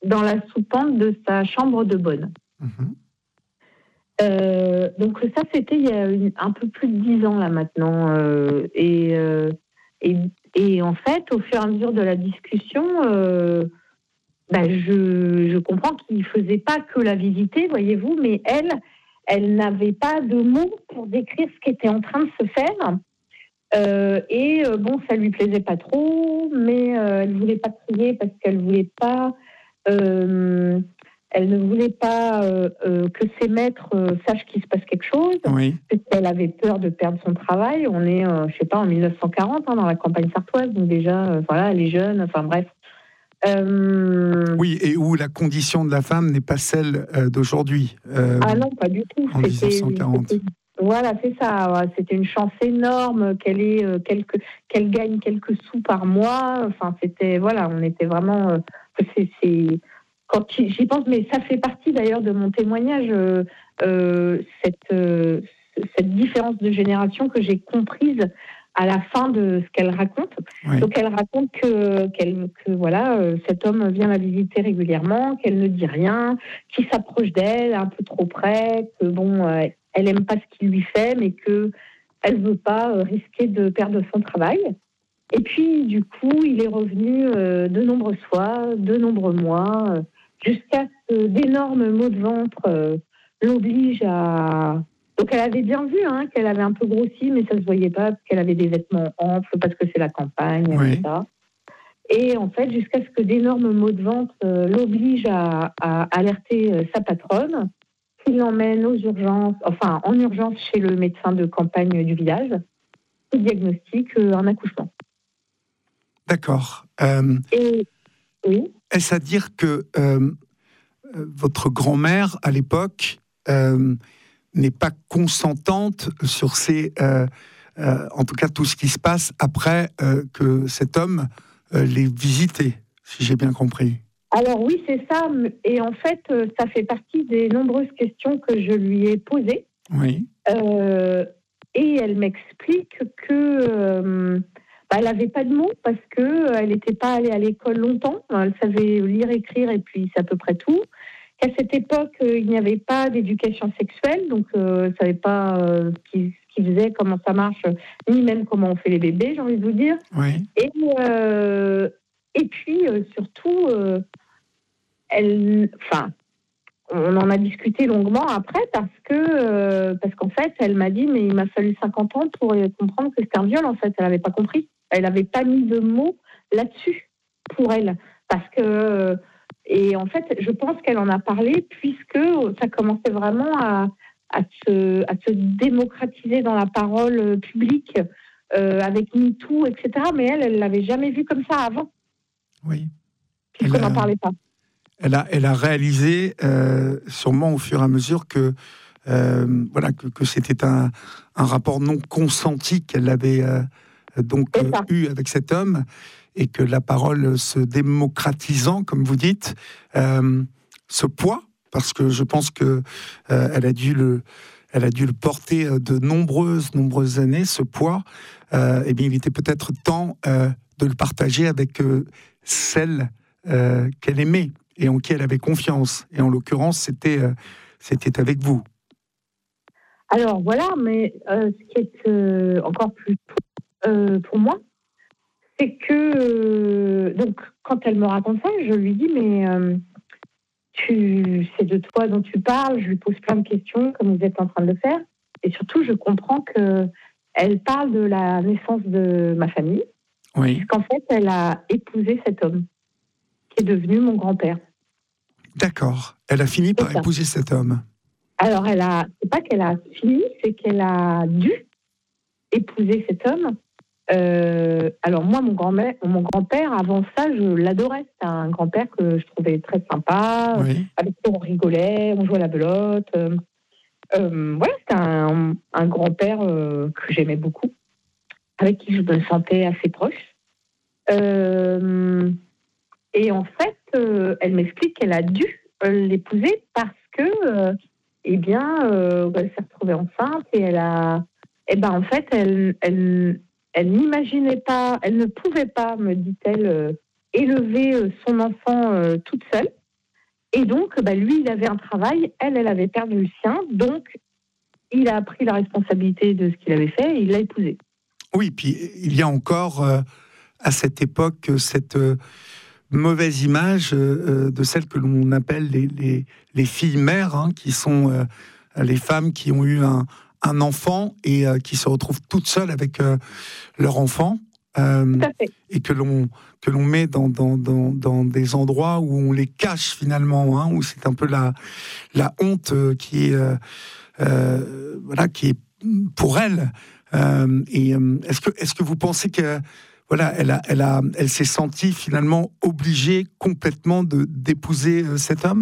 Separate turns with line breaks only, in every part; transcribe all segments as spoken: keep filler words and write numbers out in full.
dans la soupente de sa chambre de bonne. Mmh. Euh, donc ça, c'était il y a une, un peu plus de dix ans là maintenant. Euh, et, euh, et, et en fait, au fur et à mesure de la discussion, euh, bah, je, je comprends qu'il ne faisait pas que la visiter, voyez-vous, mais elle, elle n'avait pas de mots pour décrire ce qui était en train de se faire. Euh, et euh, bon, ça lui plaisait pas trop, mais euh, elle voulait pas crier parce qu'elle voulait pas... Euh, Elle ne voulait pas euh, euh, que ses maîtres euh, sachent qu'il se passe quelque chose,
oui.
parce qu'elle avait peur de perdre son travail. On est, euh, je sais pas, en dix-neuf cent quarante, hein, dans la campagne sartoise, donc déjà, euh, voilà, elle est jeune, enfin bref.
Euh... Oui, et où la condition de la femme n'est pas celle euh, d'aujourd'hui.
Euh, ah non, pas du tout.
En dix-neuf cent quarante.
C'était, voilà, c'est ça. Ouais. C'était une chance énorme qu'elle ait euh, quelques, qu'elle gagne quelques sous par mois. Enfin, c'était, voilà, on était vraiment. Euh, c'est, c'est Quand j'y pense, mais ça fait partie d'ailleurs de mon témoignage, euh, euh, cette, euh, cette différence de génération que j'ai comprise à la fin de ce qu'elle raconte. Oui. Donc elle raconte que, qu'elle, que voilà, euh, cet homme vient la visiter régulièrement, qu'elle ne dit rien, qu'il s'approche d'elle un peu trop près, que bon, euh, elle aime pas ce qu'il lui fait, mais que elle veut pas euh, risquer de perdre son travail. Et puis du coup, il est revenu euh, de nombreuses fois, de nombreux mois. Euh, jusqu'à ce d'énormes maux de ventre euh, l'oblige à... Donc elle avait bien vu hein, qu'elle avait un peu grossi, mais ça ne se voyait pas, parce qu'elle avait des vêtements amples, parce que c'est la campagne, oui. et cetera. Et en fait, jusqu'à ce que d'énormes maux de ventre euh, l'oblige à, à alerter euh, sa patronne, qui l'emmène aux urgences, enfin en urgence chez le médecin de campagne du village, qui diagnostique euh, un accouchement.
D'accord. Euh...
Et... Oui.
Est-ce à dire que euh, votre grand-mère, à l'époque, euh, n'est pas consentante sur ces, euh, euh, en tout cas tout ce qui se passe après euh, que cet homme euh, l'ait visité, si j'ai bien compris?
Alors oui, c'est ça. Et en fait, ça fait partie des nombreuses questions que je lui ai posées.
Oui.
Euh, et elle m'explique que... Euh, Bah, elle n'avait pas de mots parce qu'elle n'était pas allée à l'école longtemps. Elle savait lire, écrire et puis c'est à peu près tout. Qu'à cette époque, il n'y avait pas d'éducation sexuelle, donc euh, elle ne savait pas euh, ce qu'il ce qu'il faisait, comment ça marche, ni même comment on fait les bébés, j'ai envie de vous dire.
Oui.
Et, euh, et puis, euh, surtout, euh, elle... Enfin, on en a discuté longuement après parce que euh, parce qu'en fait, elle m'a dit, mais il m'a fallu cinquante ans pour comprendre que c'était un viol, en fait. Elle n'avait pas compris. Elle n'avait pas mis de mots là-dessus pour elle. Parce que, et en fait, je pense qu'elle en a parlé puisque ça commençait vraiment à, à, se, à se démocratiser dans la parole publique euh, avec MeToo, et cetera. Mais elle, elle ne l'avait jamais vu comme ça avant.
Oui.
Puisqu'on n'en parlait pas.
Elle a, elle a réalisé, euh, sûrement au fur et à mesure, que, euh, voilà, que, que c'était un, un rapport non consenti qu'elle avait euh, donc euh, eu avec cet homme, et que la parole se démocratisant, comme vous dites, euh, ce poids, parce que je pense que euh, elle a dû le, elle a dû le porter de nombreuses, nombreuses années, ce poids. Euh, et bien, il était peut-être temps euh, de le partager avec euh, celle euh, qu'elle aimait et en qui elle avait confiance. Et en l'occurrence, c'était, euh, c'était avec vous.
Alors voilà, mais euh, ce qui est euh, encore plus euh, pour moi, c'est que euh, donc quand elle me raconte ça, je lui dis mais euh, tu, c'est de toi dont tu parles. Je lui pose plein de questions comme vous êtes en train de le faire, et surtout je comprends que elle parle de la naissance de ma famille,
oui.
puisqu'en fait elle a épousé cet homme qui est devenu mon grand-père.
D'accord. Elle a fini par épouser cet homme.
Alors, elle a, c'est pas qu'elle a fini, c'est qu'elle a dû épouser cet homme. Euh, alors, moi, mon grand-mère, mon grand-père, avant ça, je l'adorais. C'était un grand-père que je trouvais très sympa,
oui.
avec qui on rigolait, on jouait à la belote. Euh, euh, voilà, c'était un, un grand-père euh, que j'aimais beaucoup, avec qui je me sentais assez proche. Euh, et en fait, euh, elle m'explique qu'elle a dû euh, l'épouser parce que... Euh, eh bien, euh, elle s'est retrouvée enceinte et elle a, eh ben en fait, elle, elle, elle n'imaginait pas, elle ne pouvait pas, me dit-elle, euh, élever son enfant euh, toute seule. Et donc, bah, lui, il avait un travail, elle, elle avait perdu le sien, donc il a pris la responsabilité de ce qu'il avait fait et il l'a épousée.
Oui, puis il y a encore, euh, à cette époque, cette euh, mauvaise image euh, de celles que l'on appelle les, les, les filles mères, hein, qui sont euh, les femmes qui ont eu un, un enfant et euh, qui se retrouvent toutes seules avec euh, leur enfant. Euh, et que l'on que l'on met dans, dans, dans, dans des endroits où on les cache finalement, hein, où c'est un peu la, la honte qui est, euh, euh, voilà, qui est pour elle. Euh, et euh, est-ce que, est-ce que vous pensez que voilà, elle, a, elle, a, elle s'est sentie finalement obligée complètement de, d'épouser euh, cet homme ?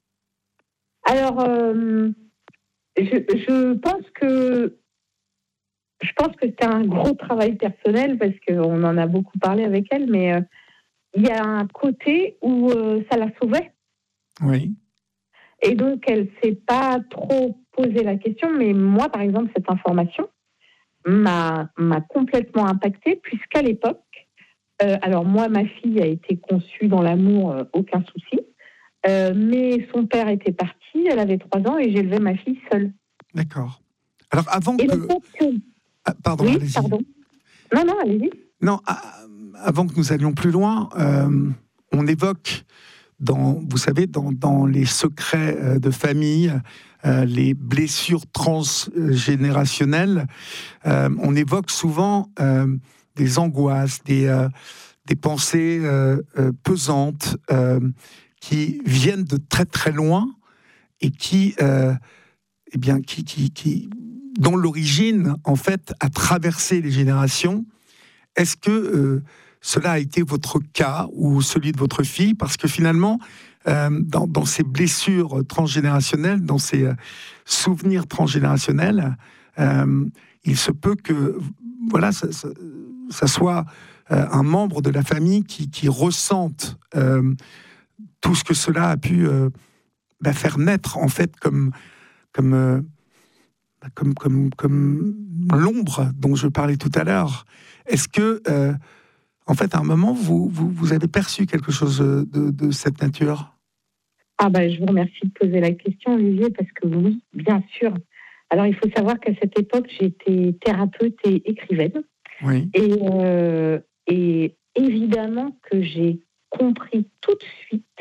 Alors, euh, je, je pense que Je pense que c'était un gros travail personnel parce qu'on en a beaucoup parlé avec elle, mais euh, il y a un côté où euh, ça la sauvait.
Oui.
Et donc, elle ne s'est pas trop posé la question, mais moi, par exemple, cette information m'a, m'a complètement impactée puisqu'à l'époque, euh, alors moi, ma fille a été conçue dans l'amour, euh, aucun souci, euh, mais son père était parti, elle avait trois ans et j'élevais ma fille seule.
D'accord. Alors, avant
et
que...
Le fait que...
Ah, pardon,
oui,
allez-y.
pardon. Non, non, allez-y.
Non, avant que nous allions plus loin, euh, on évoque, dans, vous savez, dans, dans les secrets de famille, euh, les blessures transgénérationnelles, euh, on évoque souvent euh, des angoisses, des, euh, des pensées euh, euh, pesantes euh, qui viennent de très très loin et qui, euh, eh bien, qui, qui, qui dont l'origine, en fait, a traversé les générations. Est-ce que euh, cela a été votre cas ou celui de votre fille ? Parce que finalement, euh, dans, dans ces blessures transgénérationnelles, dans ces euh, souvenirs transgénérationnels, euh, il se peut que voilà, ça, ça, ça soit euh, un membre de la famille qui, qui ressente euh, tout ce que cela a pu euh, bah, faire naître, en fait, comme... comme euh, Comme, comme, comme l'ombre dont je parlais tout à l'heure. Est-ce que, euh, en fait, à un moment, vous, vous, vous avez perçu quelque chose de, de cette nature ?
Ah ben, je vous remercie de poser la question, Olivier, parce que oui, bien sûr. Alors, il faut savoir qu'à cette époque, j'étais thérapeute et écrivaine.
Oui.
Et, euh, et évidemment que j'ai compris tout de suite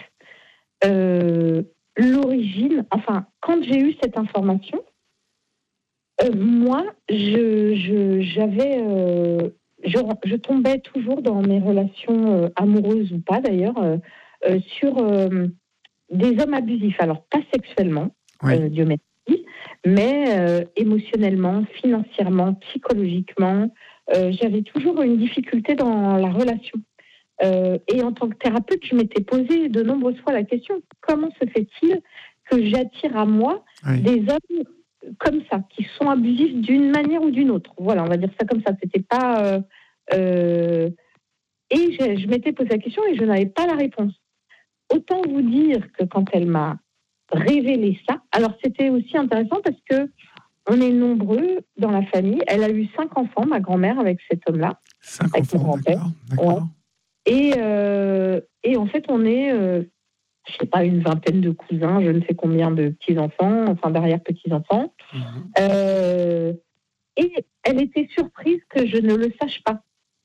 euh, l'origine. Enfin, quand j'ai eu cette information, Euh, moi, je, je, j'avais, euh, je, je tombais toujours dans mes relations euh, amoureuses ou pas d'ailleurs, euh, euh, sur euh, des hommes abusifs. Alors, pas sexuellement,
oui.
euh, Dieu merci, mais euh, émotionnellement, financièrement, psychologiquement. Euh, j'avais toujours une difficulté dans la relation. Euh, et en tant que thérapeute, je m'étais posé de nombreuses fois la question, comment se fait-il que j'attire à moi oui. des hommes comme ça, qui sont abusifs d'une manière ou d'une autre. Voilà, on va dire ça comme ça. C'était pas... Euh, euh, et je, je m'étais posé la question et je n'avais pas la réponse. Autant vous dire que quand elle m'a révélé ça, alors c'était aussi intéressant parce que on est nombreux dans la famille. Elle a eu cinq enfants, ma grand-mère, avec cet homme-là.
Cinq
avec
enfants,
mon grand-père.
d'accord. d'accord.
Ouais. Et, euh, et en fait, on est... Euh, je sais pas, une vingtaine de cousins, je ne sais combien de petits-enfants, enfin d'arrière-petits-enfants. Mmh. Euh, et elle était surprise que je ne le sache pas.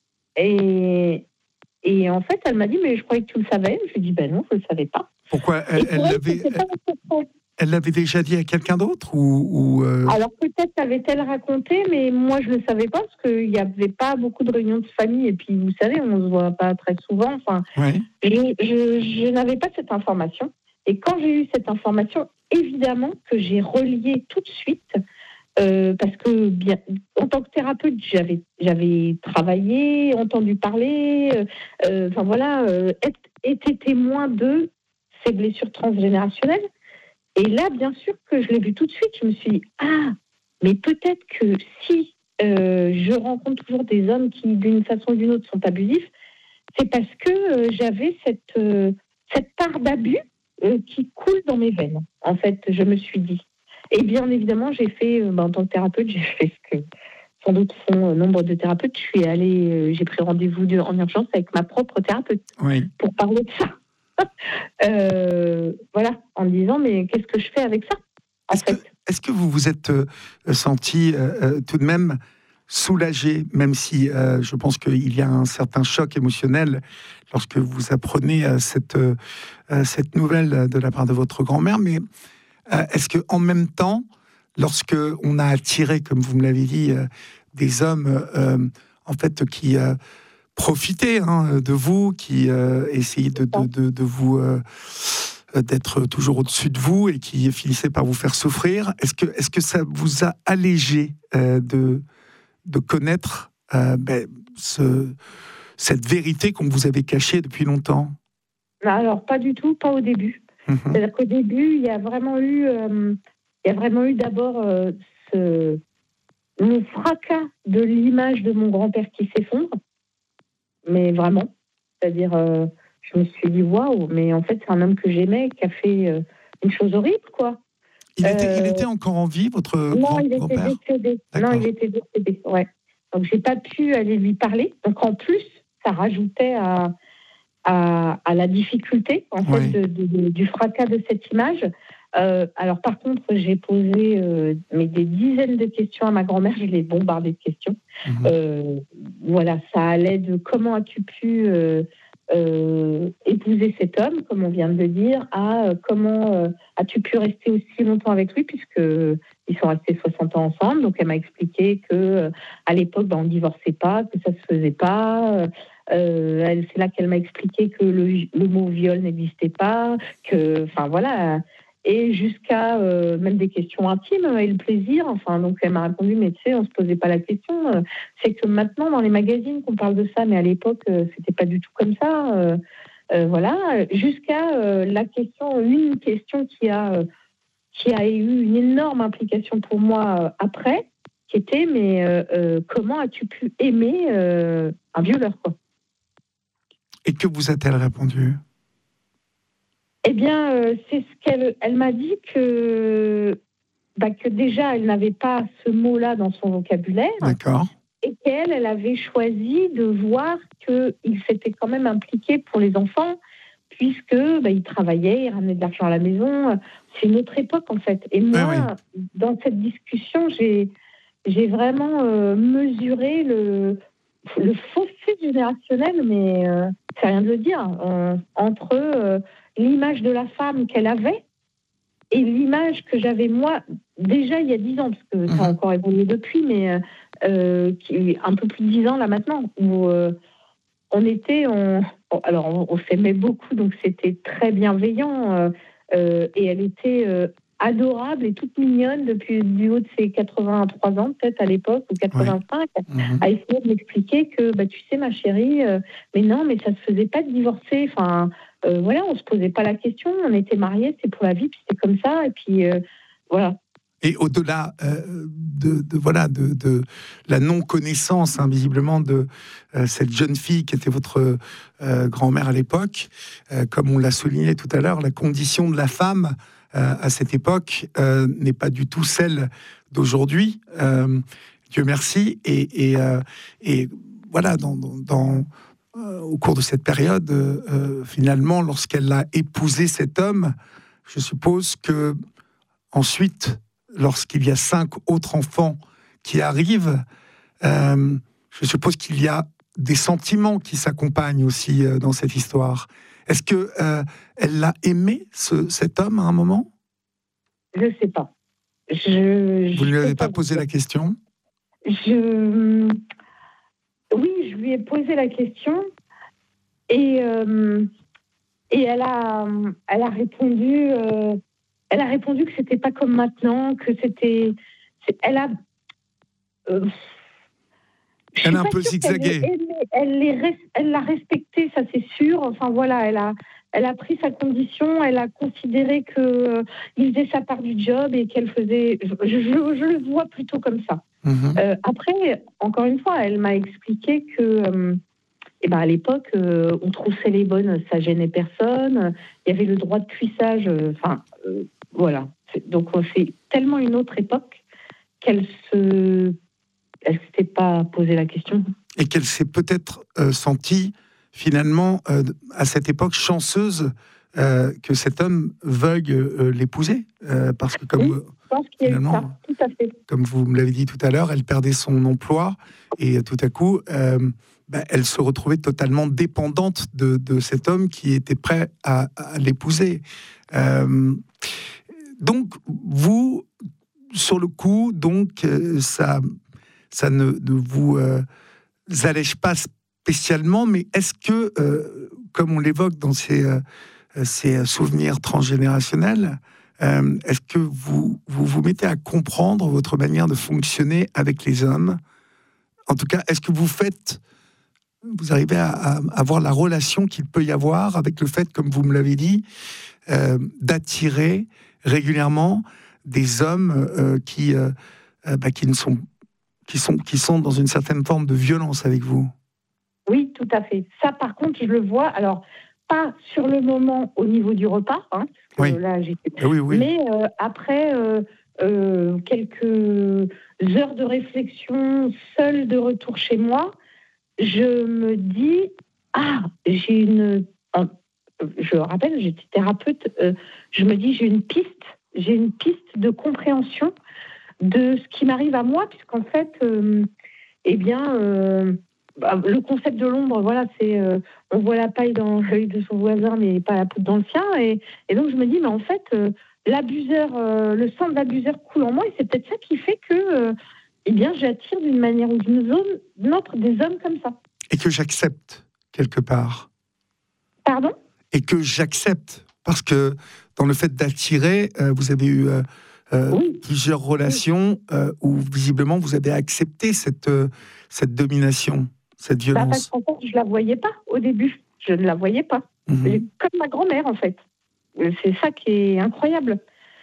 Et, et en fait, elle m'a dit, mais je croyais que tu le savais. Je lui ai dit, ben non, je ne le savais pas.
Pourquoi elle, elle, l'avait, elle, elle l'avait déjà dit à quelqu'un d'autre ou, ou euh...
Alors peut-être avait-elle raconté, mais moi je ne le savais pas parce qu'il n'y avait pas beaucoup de réunions de famille. Et puis vous savez, on ne se voit pas très souvent. Enfin,
ouais.
je, je, je n'avais pas cette information. Et quand j'ai eu cette information, évidemment que j'ai relié tout de suite, euh, parce que bien, en tant que thérapeute, j'avais, j'avais travaillé, entendu parler, euh, enfin voilà, euh, être, été témoin de ces blessures transgénérationnelles. Et là, bien sûr que je l'ai vu tout de suite, je me suis dit, ah, mais peut-être que si euh, je rencontre toujours des hommes qui, d'une façon ou d'une autre, sont abusifs, c'est parce que euh, j'avais cette, euh, cette part d'abus euh, qui coule dans mes veines, en fait, je me suis dit. Et bien évidemment, j'ai fait, euh, bah, en tant que thérapeute, j'ai fait ce que sans doute font euh, nombre de thérapeutes. Je suis allée, euh, j'ai pris rendez-vous de, en urgence avec ma propre thérapeute
oui.
pour parler de ça. euh, voilà, en me disant, mais qu'est-ce que je fais avec ça, en
est-ce
fait.
que, est-ce que vous vous êtes euh, senti euh, euh, tout de même soulagé, même si euh, je pense qu'il y a un certain choc émotionnel lorsque vous apprenez euh, cette, euh, cette nouvelle de la part de votre grand-mère, mais euh, est-ce que en même temps, lorsque on a attiré, comme vous me l'avez dit, euh, des hommes euh, en fait qui euh, profitaient hein, de vous, qui euh, essayaient de, de, de, de vous euh, d'être toujours au-dessus de vous et qui finissaient par vous faire souffrir, est-ce que est-ce que ça vous a allégé euh, de de connaître euh, ben, ce, cette vérité qu'on vous avait cachée depuis longtemps?
Alors, pas du tout, pas au début.
Mmh.
C'est-à-dire qu'au début, il y a vraiment eu, euh, il y a vraiment eu d'abord euh, ce, le fracas de l'image de mon grand-père qui s'effondre, mais vraiment. C'est-à-dire, euh, je me suis dit, waouh, mais en fait, c'est un homme que j'aimais, qui a fait euh, une chose horrible, quoi.
Il, était,
Euh,
il était encore en vie, votre
non,
grand-
il était
grand-père?
décédé. Non, il était décédé, ouais. Donc, j'ai pas pu aller lui parler. Donc, en plus, ça rajoutait à, à, à la difficulté, en fait,
Oui.
de, de, de, du fracas de cette image. Euh, alors, par contre, j'ai posé euh, mais des dizaines de questions à ma grand-mère. Je l'ai bombardée de questions.
Mmh.
Euh, voilà, ça allait de comment as-tu pu euh, euh, épouser cet homme, comme on vient de le dire, à euh, comment euh, as-tu pu rester aussi longtemps avec lui, puisque ils sont restés soixante ans ensemble. Donc, elle m'a expliqué que euh, à l'époque, ben, on ne divorçait pas, que ça ne se faisait pas. Euh, elle, c'est là qu'elle m'a expliqué que le, le mot viol n'existait pas, que, enfin voilà, et jusqu'à euh, même des questions intimes et le plaisir. Enfin, donc elle m'a répondu, mais tu sais, on se posait pas la question. Euh, c'est que maintenant dans les magazines qu'on parle de ça, mais à l'époque euh, c'était pas du tout comme ça. Euh, euh, voilà, jusqu'à euh, la question, une question qui a euh, qui a eu une énorme implication pour moi euh, après, qui était, mais euh, euh, comment as-tu pu aimer euh, un violeur, quoi?
Et que vous a-t-elle répondu?
Eh bien, euh, c'est ce qu'elle elle m'a dit que, bah, que déjà, elle n'avait pas ce mot-là dans son vocabulaire
D'accord.
et qu'elle, elle avait choisi de voir qu'il s'était quand même impliqué pour les enfants puisque bah, il travaillait, il ramenait de l'argent à la maison. C'est une autre époque, en fait. Et moi,
Oui, oui.
dans cette discussion, j'ai, j'ai vraiment euh, mesuré le, le fossé générationnel, mais euh, c'est rien de le dire, euh, entre euh, l'image de la femme qu'elle avait et l'image que j'avais moi, déjà il y a dix ans, parce que ça a
Mmh.
encore évolué depuis, mais euh, qui, un peu plus de dix ans là maintenant, où euh, on était, on, alors on, on s'aimait beaucoup, donc c'était très bienveillant, euh, euh, et elle était euh, adorable et toute mignonne depuis du haut de ses quatre-vingt-trois ans, peut-être à l'époque, ou
Oui.
quatre-vingt-cinq,
Mmh.
à essayer de m'expliquer que, bah, tu sais, ma chérie, euh, mais non, mais ça se faisait pas de divorcer, enfin, euh, voilà, on se posait pas la question, on était mariés, c'est pour la vie, puis c'était comme ça, et puis euh, voilà.
Et au-delà euh, de, de, voilà, de, de la non-connaissance, hein, visiblement, de euh, cette jeune fille qui était votre euh, grand-mère à l'époque, euh, comme on l'a souligné tout à l'heure, la condition de la femme euh, à cette époque euh, n'est pas du tout celle d'aujourd'hui. Euh, Dieu merci. Et, et, euh, et voilà, dans, dans, dans, euh, au cours de cette période, euh, finalement, lorsqu'elle a épousé cet homme, je suppose que ensuite, lorsqu'il y a cinq autres enfants qui arrivent, euh, je suppose qu'il y a des sentiments qui s'accompagnent aussi euh, dans cette histoire. Est-ce que euh, elle l'a aimé, ce, cet homme, à un moment?
Je sais pas. Je,
Vous ne
je
lui
peux
avez
pas
pas
vous
posé
dire.
la question?
Je, oui, je lui ai posé la question et euh, et elle a elle a répondu euh, elle a répondu que c'était pas comme maintenant, que c'était c'est- elle a euh, je
Elle
suis
a un
pas
peu
sûre qu'elle ait
zigzagué.
aimé, elle les res- elle l'a respecté, ça c'est sûr. Enfin voilà, elle a elle a pris sa condition, elle a considéré que euh, il faisait sa part du job et qu'elle faisait. Je, je, je le vois plutôt comme ça.
Mmh.
Euh, après, encore une fois, elle m'a expliqué que, euh, eh ben à l'époque, euh, on troussait les bonnes, ça gênait personne. Il y avait le droit de cuissage. Enfin, euh, euh, voilà. C'est, donc, c'est tellement une autre époque qu'elle se, elle s'était pas posé la question.
Et qu'elle s'est peut-être euh, sentie finalement, euh, à cette époque, chanceuse euh, que cet homme veuille euh, l'épouser, euh, parce que comme...
Oui, je pense qu'il y a eu ça, tout à fait.
Comme vous me l'avez dit tout à l'heure, elle perdait son emploi et tout à coup, euh, bah, elle se retrouvait totalement dépendante de, de cet homme qui était prêt à, à l'épouser. Euh, donc, vous, sur le coup, donc, euh, ça, ça ne, ne vous euh, allège pas spécialement, mais est-ce que, euh, comme on l'évoque dans ces, euh, ces souvenirs transgénérationnels, Euh, est-ce que vous, vous vous mettez à comprendre votre manière de fonctionner avec les hommes? En tout cas, est-ce que vous faites, vous arrivez à, à avoir la relation qu'il peut y avoir avec le fait, comme vous me l'avez dit, euh, d'attirer régulièrement des hommes euh, qui, euh, bah, qui, ne sont, qui, sont, qui sont dans une certaine forme de violence avec vous?
Oui, tout à fait. Ça, par contre, je le vois. Alors, pas sur le moment au niveau du repas, hein, parce que
oui.
là, j'ai...
oui, oui.
mais euh, après euh, euh, quelques heures de réflexion, seule de retour chez moi, je me dis, ah, j'ai une... Je rappelle, j'étais thérapeute, euh, je me dis, j'ai une piste, j'ai une piste de compréhension de ce qui m'arrive à moi, puisqu'en fait, euh, eh bien... Euh, le concept de l'ombre, voilà, c'est euh, on voit la paille dans l'œil de son voisin, mais pas la poudre dans le sien. Et, et donc je me dis, mais en fait, euh, l'abuseur, euh, le sang de l'abuseur coule en moi, et c'est peut-être ça qui fait que, euh, eh bien, j'attire d'une manière ou d'une autre des hommes comme ça.
Et que j'accepte quelque part.
Pardon ?
Et que j'accepte, parce que dans le fait d'attirer, euh, vous avez eu euh, euh, oui. plusieurs relations euh, où visiblement vous avez accepté cette euh, cette domination. Cette violence.
Bah parce qu'en fait, je ne la voyais pas au début. Je ne la voyais pas. Mmh. Comme ma grand-mère, en fait. C'est ça qui est incroyable.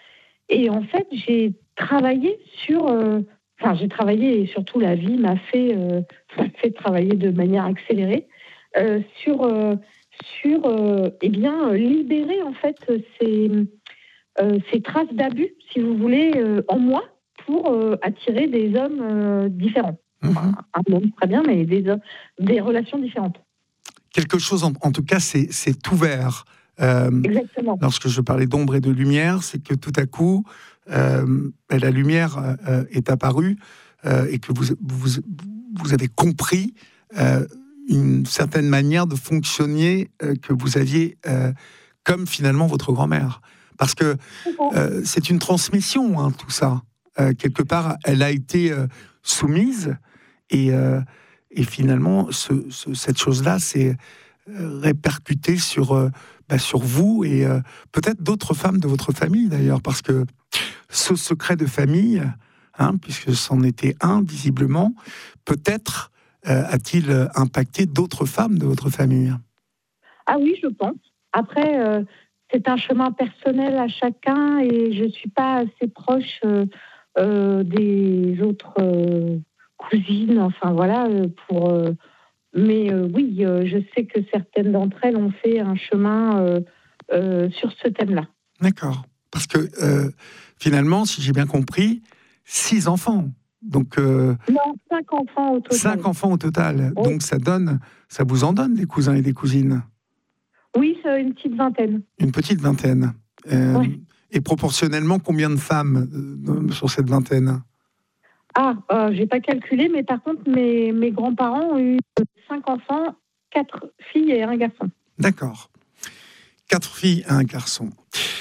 Et en fait, j'ai travaillé sur... Euh, enfin, j'ai travaillé, et surtout la vie m'a fait, euh, m'a fait travailler de manière accélérée euh, sur, euh, sur euh, eh bien, libérer, en fait, ces, euh, ces traces d'abus, si vous voulez, euh, en moi, pour euh, attirer des hommes euh, différents. Enfin, un homme très bien, mais des, des relations différentes.
Quelque chose, en, en tout cas, c'est, c'est ouvert. Euh,
Exactement.
Lorsque je parlais d'ombre et de lumière, c'est que tout à coup, euh, la lumière euh, est apparue euh, et que vous, vous, vous avez compris euh, une certaine manière de fonctionner euh, que vous aviez euh, comme finalement votre grand-mère. Parce que euh, c'est une transmission, hein, tout ça. Euh, quelque part, elle a été euh, soumise. Et, euh, et finalement, ce, ce, cette chose-là s'est répercutée sur, euh, bah, sur vous et euh, peut-être d'autres femmes de votre famille, d'ailleurs, parce que ce secret de famille, hein, puisque c'en était un, visiblement, peut-être euh, a-t-il impacté d'autres femmes de votre famille?
Ah oui, je pense. Après, euh, c'est un chemin personnel à chacun et je ne suis pas assez proche euh, euh, des autres... Euh, cousines, enfin voilà, pour. Euh, mais euh, oui, euh, je sais que certaines d'entre elles ont fait un chemin euh, euh, sur ce thème-là.
D'accord. Parce que euh, finalement, si j'ai bien compris, six enfants. Donc. Euh,
non, cinq enfants au total.
Cinq enfants au total.
Oui.
Donc ça donne, ça vous en donne des cousins et des cousines?
Oui, c'est une petite vingtaine.
Une petite vingtaine. Euh,
oui.
Et proportionnellement, combien de femmes euh, sur cette vingtaine?
Ah, euh, j'ai pas calculé, mais par contre, mes, mes grands-parents ont eu cinq enfants, quatre filles et un garçon.
D'accord. Quatre filles et un garçon.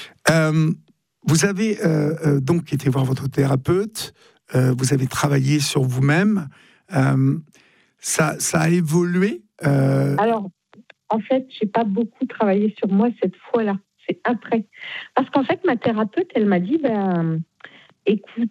Euh, vous avez euh, euh, donc été voir votre thérapeute, euh, vous avez travaillé sur vous-même. Euh, ça, ça a évolué euh...
Alors, en fait, j'ai pas beaucoup travaillé sur moi cette fois-là. C'est après. Parce qu'en fait, ma thérapeute, elle m'a dit, ben, écoute,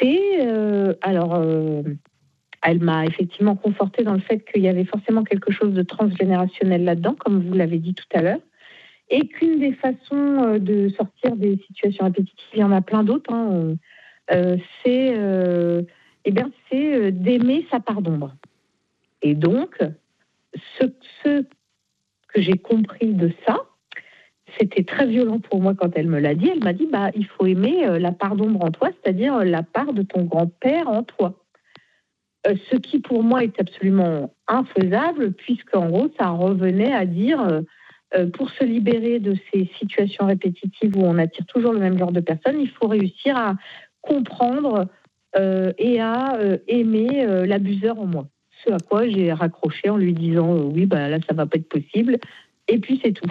Euh, alors, euh, elle m'a effectivement confortée dans le fait qu'il y avait forcément quelque chose de transgénérationnel là-dedans, comme vous l'avez dit tout à l'heure, et qu'une des façons de sortir des situations répétitives, il y en a plein d'autres, hein, euh, c'est, euh, eh bien, c'est d'aimer sa part d'ombre. Et donc, ce, ce que j'ai compris de ça, c'était très violent pour moi quand elle me l'a dit. Elle m'a dit, bah, il faut aimer la part d'ombre en toi, c'est-à-dire la part de ton grand-père en toi. Euh, ce qui, pour moi, est absolument infaisable, puisqu'en gros, ça revenait à dire, euh, euh, pour se libérer de ces situations répétitives où on attire toujours le même genre de personnes, il faut réussir à comprendre euh, et à euh, aimer euh, l'abuseur en moi. Ce à quoi j'ai raccroché en lui disant euh, oui, bah, là, ça va pas être possible. Et puis, c'est tout.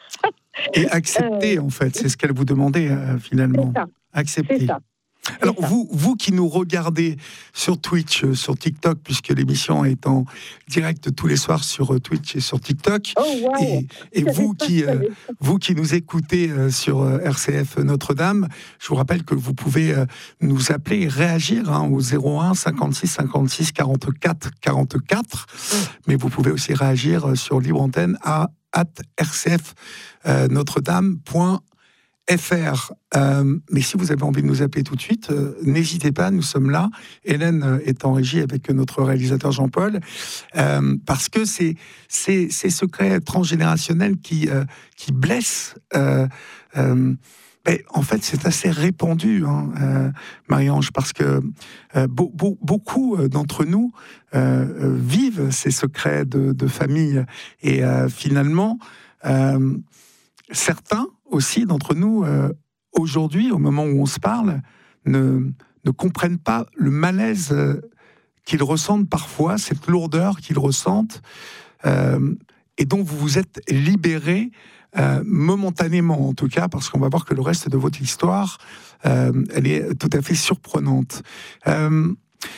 Et accepter, euh, en fait, c'est ce qu'elle vous demandait, euh, finalement.
C'est ça.
Accepter.
C'est ça.
Alors, vous, vous qui nous regardez sur Twitch, euh, sur TikTok, puisque l'émission est en direct tous les soirs sur euh, Twitch et sur TikTok,
oh, wow.
et, et vous, qui, euh, vous qui nous écoutez euh, sur euh, R C F Notre-Dame, je vous rappelle que vous pouvez euh, nous appeler et réagir hein, au zéro un cinquante-six cinquante-six quarante-quatre quarante-quatre, mmh. mais vous pouvez aussi réagir euh, sur Libre Antenne à at r c f notre dame point F R. Euh, mais si vous avez envie de nous appeler tout de suite, euh, n'hésitez pas, nous sommes là. Hélène euh, est en régie avec notre réalisateur Jean-Paul, euh, parce que c'est ces secrets transgénérationnels qui, euh, qui blessent. Euh, euh, mais en fait, c'est assez répandu, hein, euh, Marie-Ange, parce que euh, be be beaucoup d'entre nous euh, vivent ces secrets de, de famille. Et euh, finalement, euh, certains aussi d'entre nous, euh, aujourd'hui, au moment où on se parle, ne, ne comprennent pas le malaise euh, qu'ils ressentent parfois, cette lourdeur qu'ils ressentent, euh, et dont vous vous êtes libérés euh, momentanément, en tout cas, parce qu'on va voir que le reste de votre histoire, euh, elle est tout à fait surprenante. Euh,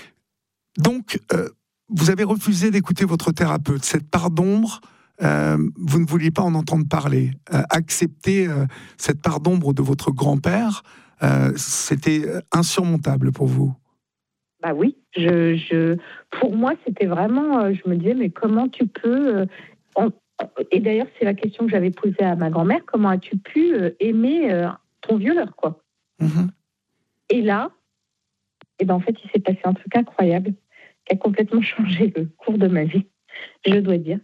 donc, euh, vous avez refusé d'écouter votre thérapeute, cette part d'ombre. Euh, vous ne vouliez pas en entendre parler. Euh, accepter euh, cette part d'ombre de votre grand-père, euh, c'était insurmontable pour vous.
Bah oui, je, je, pour moi, c'était vraiment, euh, je me disais, mais comment tu peux... Euh, en, et d'ailleurs, c'est la question que j'avais posée à ma grand-mère, comment as-tu pu euh, aimer euh, ton violeur, quoi. Mm-hmm. Et là, et ben, en fait, il s'est passé un truc incroyable qui a complètement changé le cours de ma vie, je dois dire.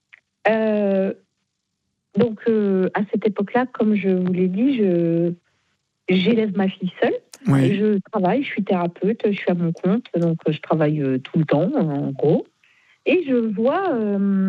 Euh, donc, euh, à cette époque-là, comme je vous l'ai dit, je, j'élève ma fille seule. Oui. Et je travaille, je suis thérapeute, je suis à mon compte, donc je travaille euh, tout le temps, en gros. Et je vois euh,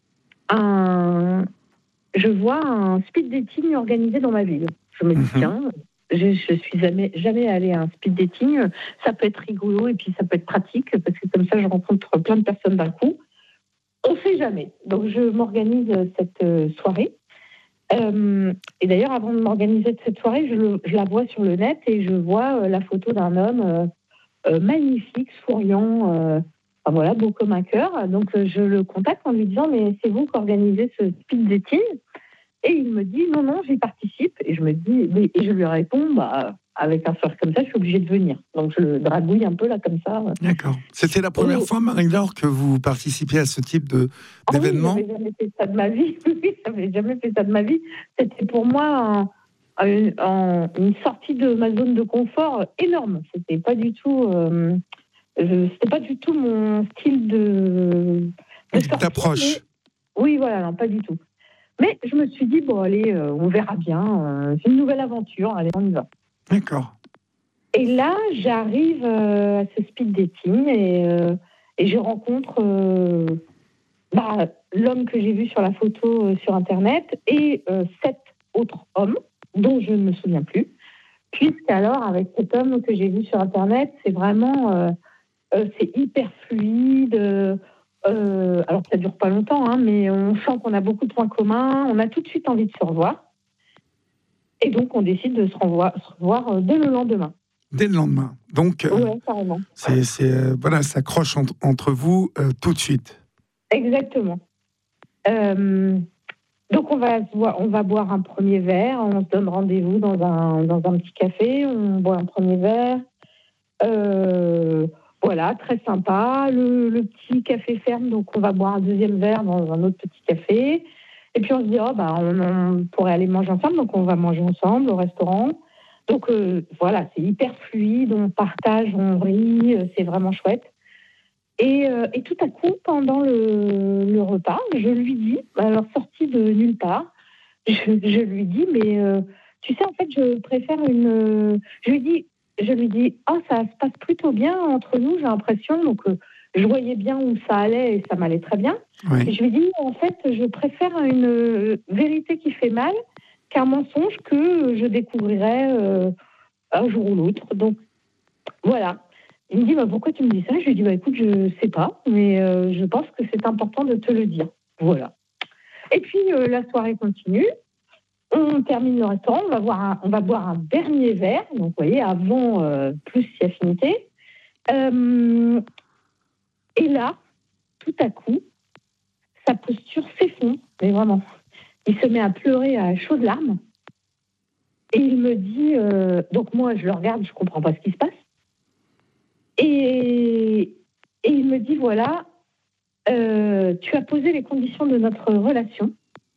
un, je vois un speed dating organisé dans ma ville. Je me dis, mm-hmm. tiens, je, je suis jamais, jamais allée à un speed dating. Ça peut être rigolo et puis ça peut être pratique, parce que comme ça, je rencontre plein de personnes d'un coup. On ne sait jamais. Donc, je m'organise cette soirée. Euh, et d'ailleurs, avant de m'organiser cette soirée, je, le, je la vois sur le net et je vois euh, la photo d'un homme euh, euh, magnifique, souriant, euh, enfin, voilà, beau comme un cœur. Donc, euh, je le contacte en lui disant, mais c'est vous qui organisez ce speed dating? Et il me dit, non, non, j'y participe. Et je me dis, et je lui réponds, bah, avec un sourire comme ça, je suis obligée de venir. Donc, je le dragouille un peu, là, comme ça.
D'accord. C'était la première et... fois, Marie-Laure, que vous participiez à ce type de, ah d'événement?
Oui, je n'avais jamais fait ça de ma vie. Oui, je n'avais jamais fait ça de ma vie. C'était pour moi un, un, un, une sortie de ma zone de confort énorme. C'était pas du tout, euh, je, c'était pas du tout mon style de, de sortie,
d'approche.
Mais... Oui, voilà, non, pas du tout. Mais je me suis dit, bon, allez, euh, on verra bien. Euh, c'est une nouvelle aventure, allez, on y va.
D'accord.
Et là, j'arrive euh, à ce speed dating et, euh, et je rencontre euh, bah, l'homme que j'ai vu sur la photo euh, sur Internet et euh, sept autres hommes dont je ne me souviens plus. Puisqu'alors, avec cet homme que j'ai vu sur Internet, c'est vraiment... Euh, euh, c'est hyper fluide. Euh, Euh, alors, ça ne dure pas longtemps, hein, mais on sent qu'on a beaucoup de points communs. On a tout de suite envie de se revoir. Et donc, on décide de se revoir, se revoir dès le lendemain.
Dès le lendemain. Donc, euh,
ouais, carrément.
C'est, c'est, euh, voilà, ça accroche entre, entre vous euh, tout de suite.
Exactement. Euh, donc, on va, on va boire un premier verre. On se donne rendez-vous dans un, dans un petit café. On boit un premier verre. Euh... Voilà, très sympa. Le, le petit café ferme, donc on va boire un deuxième verre dans un autre petit café. Et puis on se dit, oh, bah, on, on pourrait aller manger ensemble, donc on va manger ensemble au restaurant. Donc euh, voilà, c'est hyper fluide, on partage, on rit, c'est vraiment chouette. Et, euh, et tout à coup, pendant le, le repas, je lui dis, alors sorti de nulle part, je, je lui dis, mais euh, tu sais, en fait, je préfère une... Je lui dis, Je lui dis, oh, ça se passe plutôt bien entre nous, j'ai l'impression. Donc, euh, je voyais bien où ça allait et ça m'allait très bien.
Oui.
Et je lui ai dit, en fait, je préfère une vérité qui fait mal qu'un mensonge que je découvrirai euh, un jour ou l'autre. Donc, voilà. Il me dit, bah, pourquoi tu me dis ça? Je lui ai dit, bah, écoute, je ne sais pas, mais euh, je pense que c'est important de te le dire. Voilà. Et puis, euh, la soirée continue. On termine le restaurant, on va, voir un, on va boire un dernier verre. Donc, vous voyez, avant, euh, plus si affinité. Euh, et là, tout à coup, sa posture s'effondre, mais vraiment. Il se met à pleurer à chaudes larmes. Et il me dit... Euh, donc, moi, je le regarde, je ne comprends pas ce qui se passe. Et, et il me dit, voilà, euh, tu as posé les conditions de notre relation.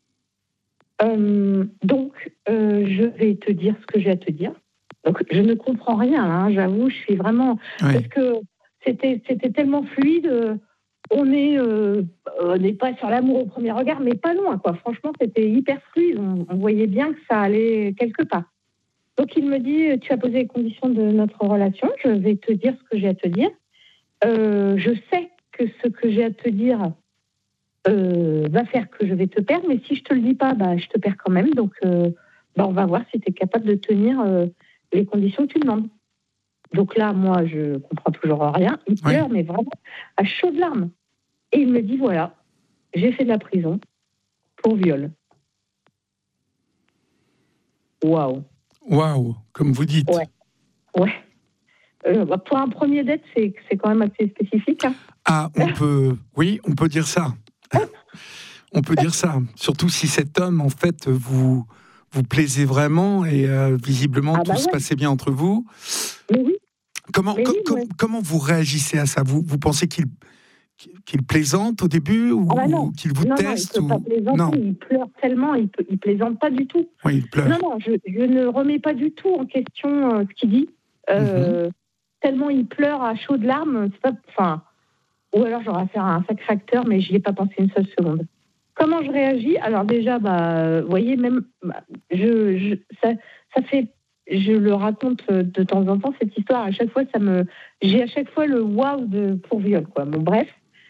Euh, donc, euh, je vais te dire ce que j'ai à te dire. Donc, je ne comprends rien, hein, j'avoue, je suis vraiment...
Oui.
Parce que c'était, c'était tellement fluide, euh, on n'est euh, on n'est pas sur l'amour au premier regard, mais pas loin, quoi. Franchement, c'était hyper fluide, on, on voyait bien que ça allait quelque part. Donc, il me dit, tu as posé les conditions de notre relation, je vais te dire ce que j'ai à te dire. Euh, je sais que ce que j'ai à te dire euh, va faire que je vais te perdre, mais si je te le dis pas, bah, je te perds quand même. Donc, euh, bah, on va voir si tu es capable de tenir euh, les conditions que tu demandes. Donc là, moi, je comprends toujours rien. Il pleure, oui. Mais vraiment à chaudes larmes. Et il me dit, voilà, j'ai fait de la prison pour viol. Waouh.
Waouh, comme vous dites.
Ouais. Ouais. Euh, bah, pour un premier date, c'est, c'est quand même assez spécifique. Hein.
Ah, on peut, oui, on peut dire ça. On peut dire ça. Surtout si cet homme, en fait, vous, vous plaisait vraiment et euh, visiblement
ah
tout
bah
se
ouais.
passait bien entre vous.
Mais oui.
Comment,
Mais
com,
oui,
com,
ouais.
comment vous réagissez à ça? Vous, vous pensez qu'il, qu'il plaisante au début ou,
ah bah
ou qu'il vous
non,
teste
non, il, peut
ou...
pas plaisanter,
non.
il pleure tellement, il ne plaisante pas du tout.
Oui, il pleure.
Non, non, je, je ne remets pas du tout en question euh, ce qu'il dit. Euh, mm-hmm. Tellement il pleure à chaudes larmes, c'est pas, enfin, ou alors j'aurais affaire à un sacré acteur, mais je n'y ai pas pensé une seule seconde. Comment je réagis? Alors déjà, bah, vous voyez, même, bah, je, je, ça, ça fait, je le raconte de temps en temps cette histoire. À chaque fois, ça me, j'ai à chaque fois le waouh de pour viol, quoi. Bon, bref,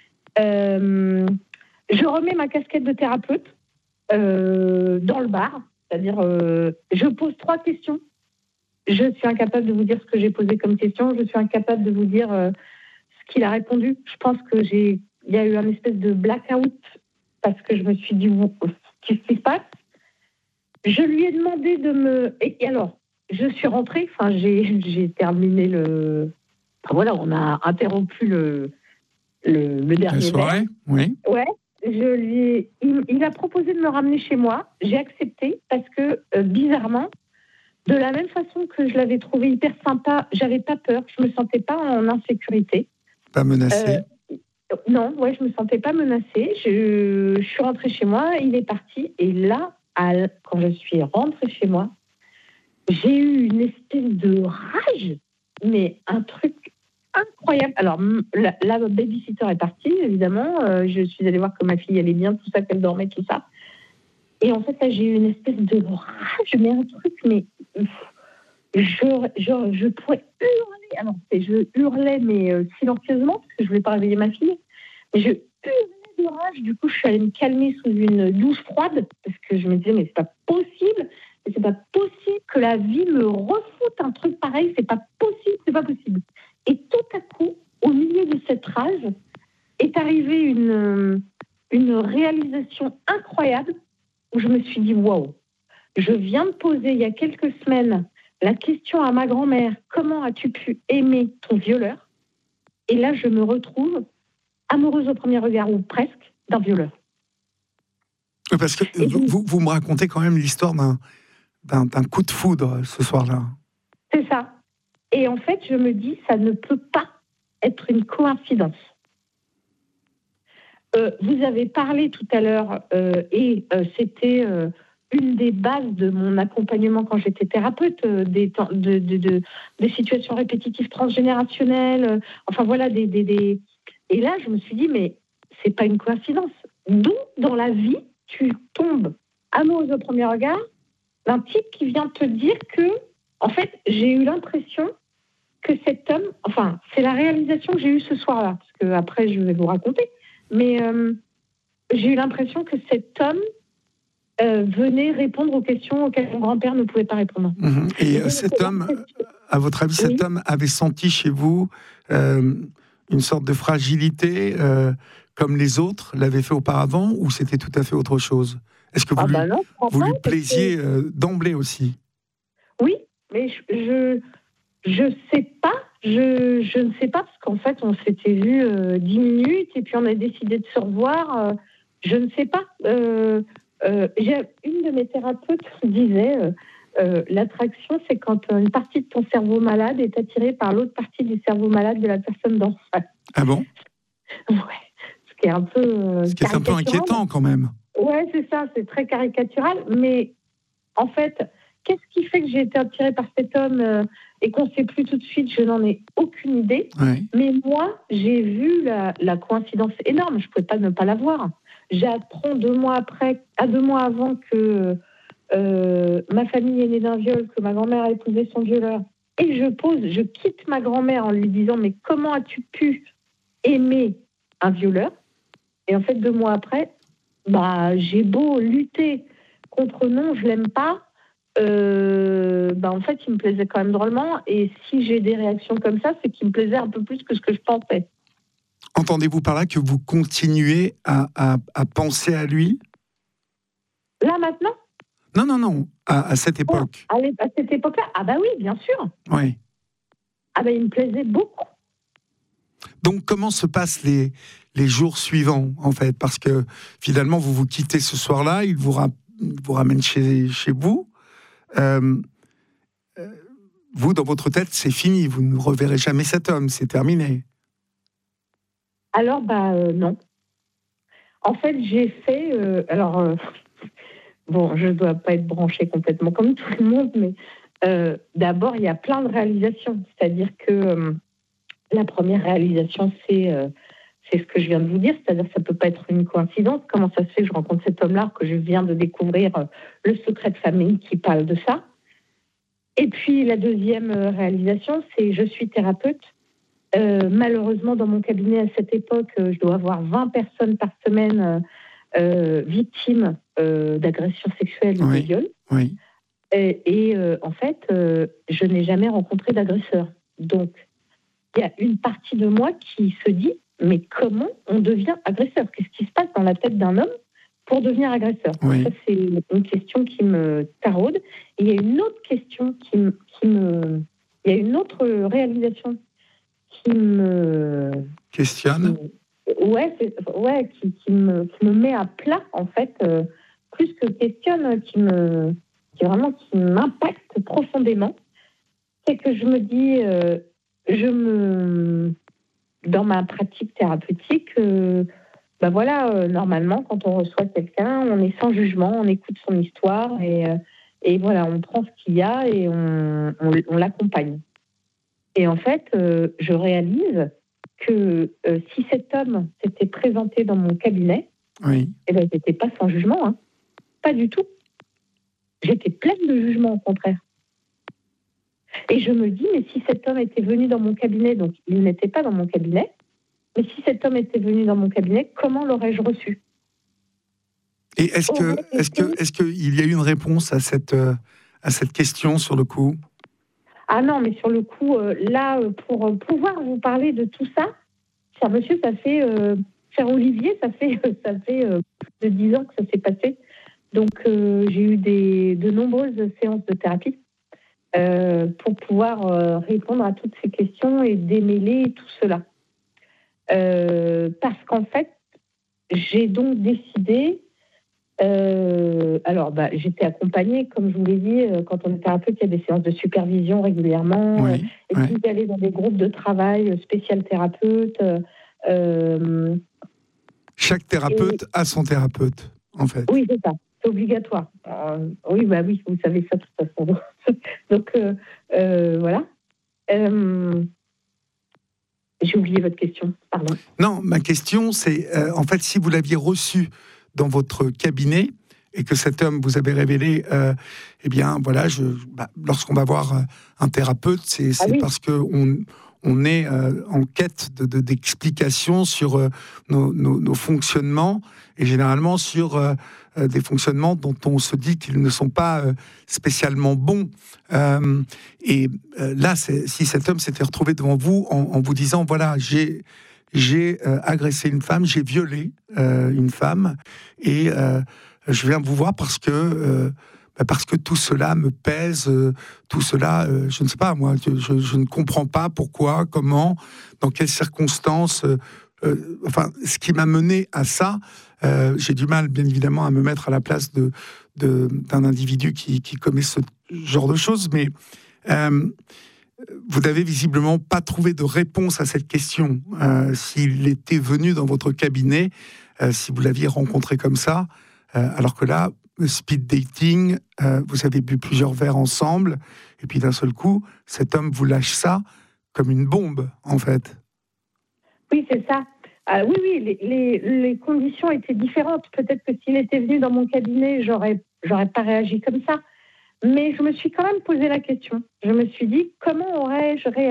euh, je remets ma casquette de thérapeute euh, dans le bar, c'est-à-dire, euh, je pose trois questions. Je suis incapable de vous dire ce que j'ai posé comme question. Je suis incapable de vous dire euh, ce qu'il a répondu. Je pense que j'ai, il y a eu un espèce de blackout parce que je me suis dit qu'est-ce qui se passe. Je lui ai demandé de me. Et alors, je suis rentrée. Enfin, j'ai, j'ai terminé le. Enfin, voilà, on a interrompu le le, le dernier
soirée, oui.
Ouais. Je lui ai... il, il a proposé de me ramener chez moi. J'ai accepté parce que euh, bizarrement. De la même façon que je l'avais trouvé hyper sympa, j'avais pas peur, je me sentais pas en insécurité.
Pas menacée.
Euh, non, ouais, je me sentais pas menacée. Je, je suis rentrée chez moi, il est parti, et là, à, quand je suis rentrée chez moi, j'ai eu une espèce de rage, mais un truc incroyable. Alors, la, la babysitter est partie, évidemment. Euh, je suis allée voir que ma fille allait bien, tout ça, qu'elle dormait, tout ça. Et en fait, là, j'ai eu une espèce de rage, mais un truc, mais je, je, je pourrais hurler. Alors, je hurlais, mais euh, silencieusement, parce que je ne voulais pas réveiller ma fille. Mais je hurlais de rage. Du coup, je suis allée me calmer sous une douche froide, parce que je me disais, mais c'est pas possible. C'est pas possible que la vie me refoute un truc pareil. C'est pas possible, c'est pas possible. Et tout à coup, au milieu de cette rage, est arrivée une, une réalisation incroyable où je me suis dit, waouh, je viens de poser il y a quelques semaines la question à ma grand-mère, comment as-tu pu aimer ton violeur? Et là, je me retrouve amoureuse au premier regard, ou presque, d'un violeur.
Parce que vous, donc, vous, vous me racontez quand même l'histoire d'un, d'un, d'un coup de foudre ce soir-là.
C'est ça. Et en fait, je me dis, ça ne peut pas être une coïncidence. Euh, vous avez parlé tout à l'heure, euh, et euh, c'était euh, une des bases de mon accompagnement quand j'étais thérapeute, euh, des, temps, de, de, de, des situations répétitives transgénérationnelles, euh, enfin voilà, des, des, des... Et là, je me suis dit, mais c'est pas une coïncidence. D'où, dans la vie, tu tombes amoureuse au premier regard d'un type qui vient te dire que, en fait, j'ai eu l'impression que cet homme, enfin, c'est la réalisation que j'ai eue ce soir-là, parce que après je vais vous raconter, mais euh, j'ai eu l'impression que cet homme euh, venait répondre aux questions auxquelles mon grand-père ne pouvait pas répondre.
Mmh. Et euh, cet homme, à votre avis, cet oui. homme avait senti chez vous euh, une sorte de fragilité, euh, comme les autres l'avaient fait auparavant, ou c'était tout à fait autre chose? Est-ce que vous, ah lui, bah non, vous pas, lui plaisiez que... euh, d'emblée aussi?
Oui, mais je, je je sais pas, je je ne sais pas parce qu'en fait on s'était vu euh, dix minutes et puis on a décidé de se revoir. Euh, je ne sais pas. Euh, euh, j'ai une de mes thérapeutes qui disait euh, euh, l'attraction, c'est quand une partie de ton cerveau malade est attirée par l'autre partie du cerveau malade de la personne d'en face.
Ah bon?
Ouais, ce qui est un peu euh,
ce qui est un peu inquiétant quand même.
Ouais, c'est ça, c'est très caricatural, mais en fait, qu'est-ce qui fait que j'ai été attirée par cet homme euh, et qu'on ne sait plus tout de suite? Je n'en ai aucune idée.
Ouais.
Mais moi, j'ai vu la, la coïncidence énorme. Je ne pouvais pas ne pas la voir. J'apprends deux mois après, à deux mois avant que euh, ma famille est née d'un viol, que ma grand-mère a épousé son violeur. Et je pose, je quitte ma grand-mère en lui disant « Mais comment as-tu pu aimer un violeur ?» Et en fait, deux mois après, bah, j'ai beau lutter contre non, je l'aime pas. Euh, bah en fait, il me plaisait quand même drôlement. Et si j'ai des réactions comme ça, c'est qu'il me plaisait un peu plus que ce que je pensais.
Entendez-vous par là que vous continuez à, à, à penser à lui?
Là, maintenant?
Non, non, non, à, à cette époque.
Oh, à, à cette époque-là? Ah bah oui, bien sûr.
Oui.
Ah bah il me plaisait beaucoup.
Donc, comment se passent les, les jours suivants, en fait? Parce que, finalement, vous vous quittez ce soir-là, il vous, ra- vous ramène chez, chez vous. Euh, euh, vous, dans votre tête, c'est fini. Vous ne reverrez jamais cet homme. C'est terminé.
Alors, bah euh, non. En fait, j'ai fait... Euh, alors, euh, bon, je ne dois pas être branchée complètement comme tout le monde, mais euh, d'abord, il y a plein de réalisations. C'est-à-dire que euh, la première réalisation, c'est... Euh, c'est ce que je viens de vous dire, c'est-à-dire que ça ne peut pas être une coïncidence. Comment ça se fait que je rencontre cet homme-là, que je viens de découvrir le secret de famille qui parle de ça. Et puis la deuxième réalisation, c'est je suis thérapeute. Euh, malheureusement, dans mon cabinet à cette époque, je dois avoir vingt personnes par semaine euh, victimes euh, d'agressions sexuelles ou
oui,
de viols.
Oui.
Et, et euh, en fait, euh, je n'ai jamais rencontré d'agresseur. Donc, il y a une partie de moi qui se dit mais comment on devient agresseur? Qu'est-ce qui se passe dans la tête d'un homme pour devenir agresseur?
Oui.
Ça, c'est une question qui me taraude. Et il y a une autre question qui me, qui me... Il y a une autre réalisation qui me...
Questionne?
Qui, ouais, c'est, ouais qui, qui, me, qui me met à plat, en fait, euh, plus que questionne, qui me... qui vraiment qui m'impacte profondément. C'est que je me dis... Euh, je me... Dans ma pratique thérapeutique, euh, ben voilà, euh, normalement, quand on reçoit quelqu'un, on est sans jugement, on écoute son histoire et, euh, et voilà, on prend ce qu'il y a et on, on, on l'accompagne. Et en fait, euh, je réalise que euh, si cet homme s'était présenté dans mon cabinet,
oui.
eh ben, j'étais pas sans jugement, hein. Pas du tout. J'étais pleine de jugement, au contraire. Et je me dis, mais si cet homme était venu dans mon cabinet, donc il n'était pas dans mon cabinet, mais si cet homme était venu dans mon cabinet, comment l'aurais-je reçu?
Et est-ce que, est-ce que, est-ce qu'il y a eu une réponse à cette, euh, à cette question sur le coup?
Ah non, mais sur le coup, euh, là, pour pouvoir vous parler de tout ça, cher monsieur, ça fait, euh, cher Olivier, ça fait, ça fait euh, plus de dix ans que ça s'est passé. Donc, euh, j'ai eu des, de nombreuses séances de thérapie. Euh, pour pouvoir euh, répondre à toutes ces questions et démêler tout cela. Euh, parce qu'en fait, j'ai donc décidé... Euh, alors, bah, j'étais accompagnée, comme je vous l'ai dit, euh, quand on est thérapeute, il y a des séances de supervision régulièrement.
Oui,
euh, et
oui.
puis, d'aller dans des groupes de travail spécial thérapeute. Euh,
Chaque thérapeute
et...
a son thérapeute, en fait.
Oui, c'est ça. C'est obligatoire. Euh, oui, bah oui, vous savez ça de toute façon. Donc, euh, euh, voilà. Euh, j'ai oublié votre question, pardon.
Non, ma question, c'est, euh, en fait, si vous l'aviez reçu dans votre cabinet, et que cet homme vous avait révélé, euh, eh bien, voilà, je, bah, lorsqu'on va voir un thérapeute, c'est,
Ah
c'est
oui.
parce qu'on on est euh, en quête de, de, d'explications sur euh, nos, nos, nos fonctionnements, et généralement sur euh, euh, des fonctionnements dont on se dit qu'ils ne sont pas euh, spécialement bons. Euh, et euh, là, c'est, si cet homme s'était retrouvé devant vous en, en vous disant, voilà, j'ai... J'ai euh, agressé une femme, j'ai violé euh, une femme, et euh, je viens vous voir parce que euh, bah parce que tout cela me pèse, euh, tout cela, euh, je ne sais pas, moi, je, je, je ne comprends pas pourquoi, comment, dans quelles circonstances. Euh, euh, enfin, ce qui m'a mené à ça, euh, j'ai du mal, bien évidemment, à me mettre à la place de, de d'un individu qui, qui commet ce genre de choses, mais euh, vous n'avez visiblement pas trouvé de réponse à cette question. Euh, s'il était venu dans votre cabinet, euh, si vous l'aviez rencontré comme ça, euh, alors que là, speed dating, euh, vous avez bu plusieurs verres ensemble, et puis d'un seul coup, cet homme vous lâche ça comme une bombe, en fait.
Oui, c'est ça. Euh, oui, oui, les, les, les conditions étaient différentes. Peut-être que s'il était venu dans mon cabinet, j'aurais, j'aurais pas réagi comme ça. Mais je me suis quand même posé la question. Je me suis dit, comment aurais-je réagi ?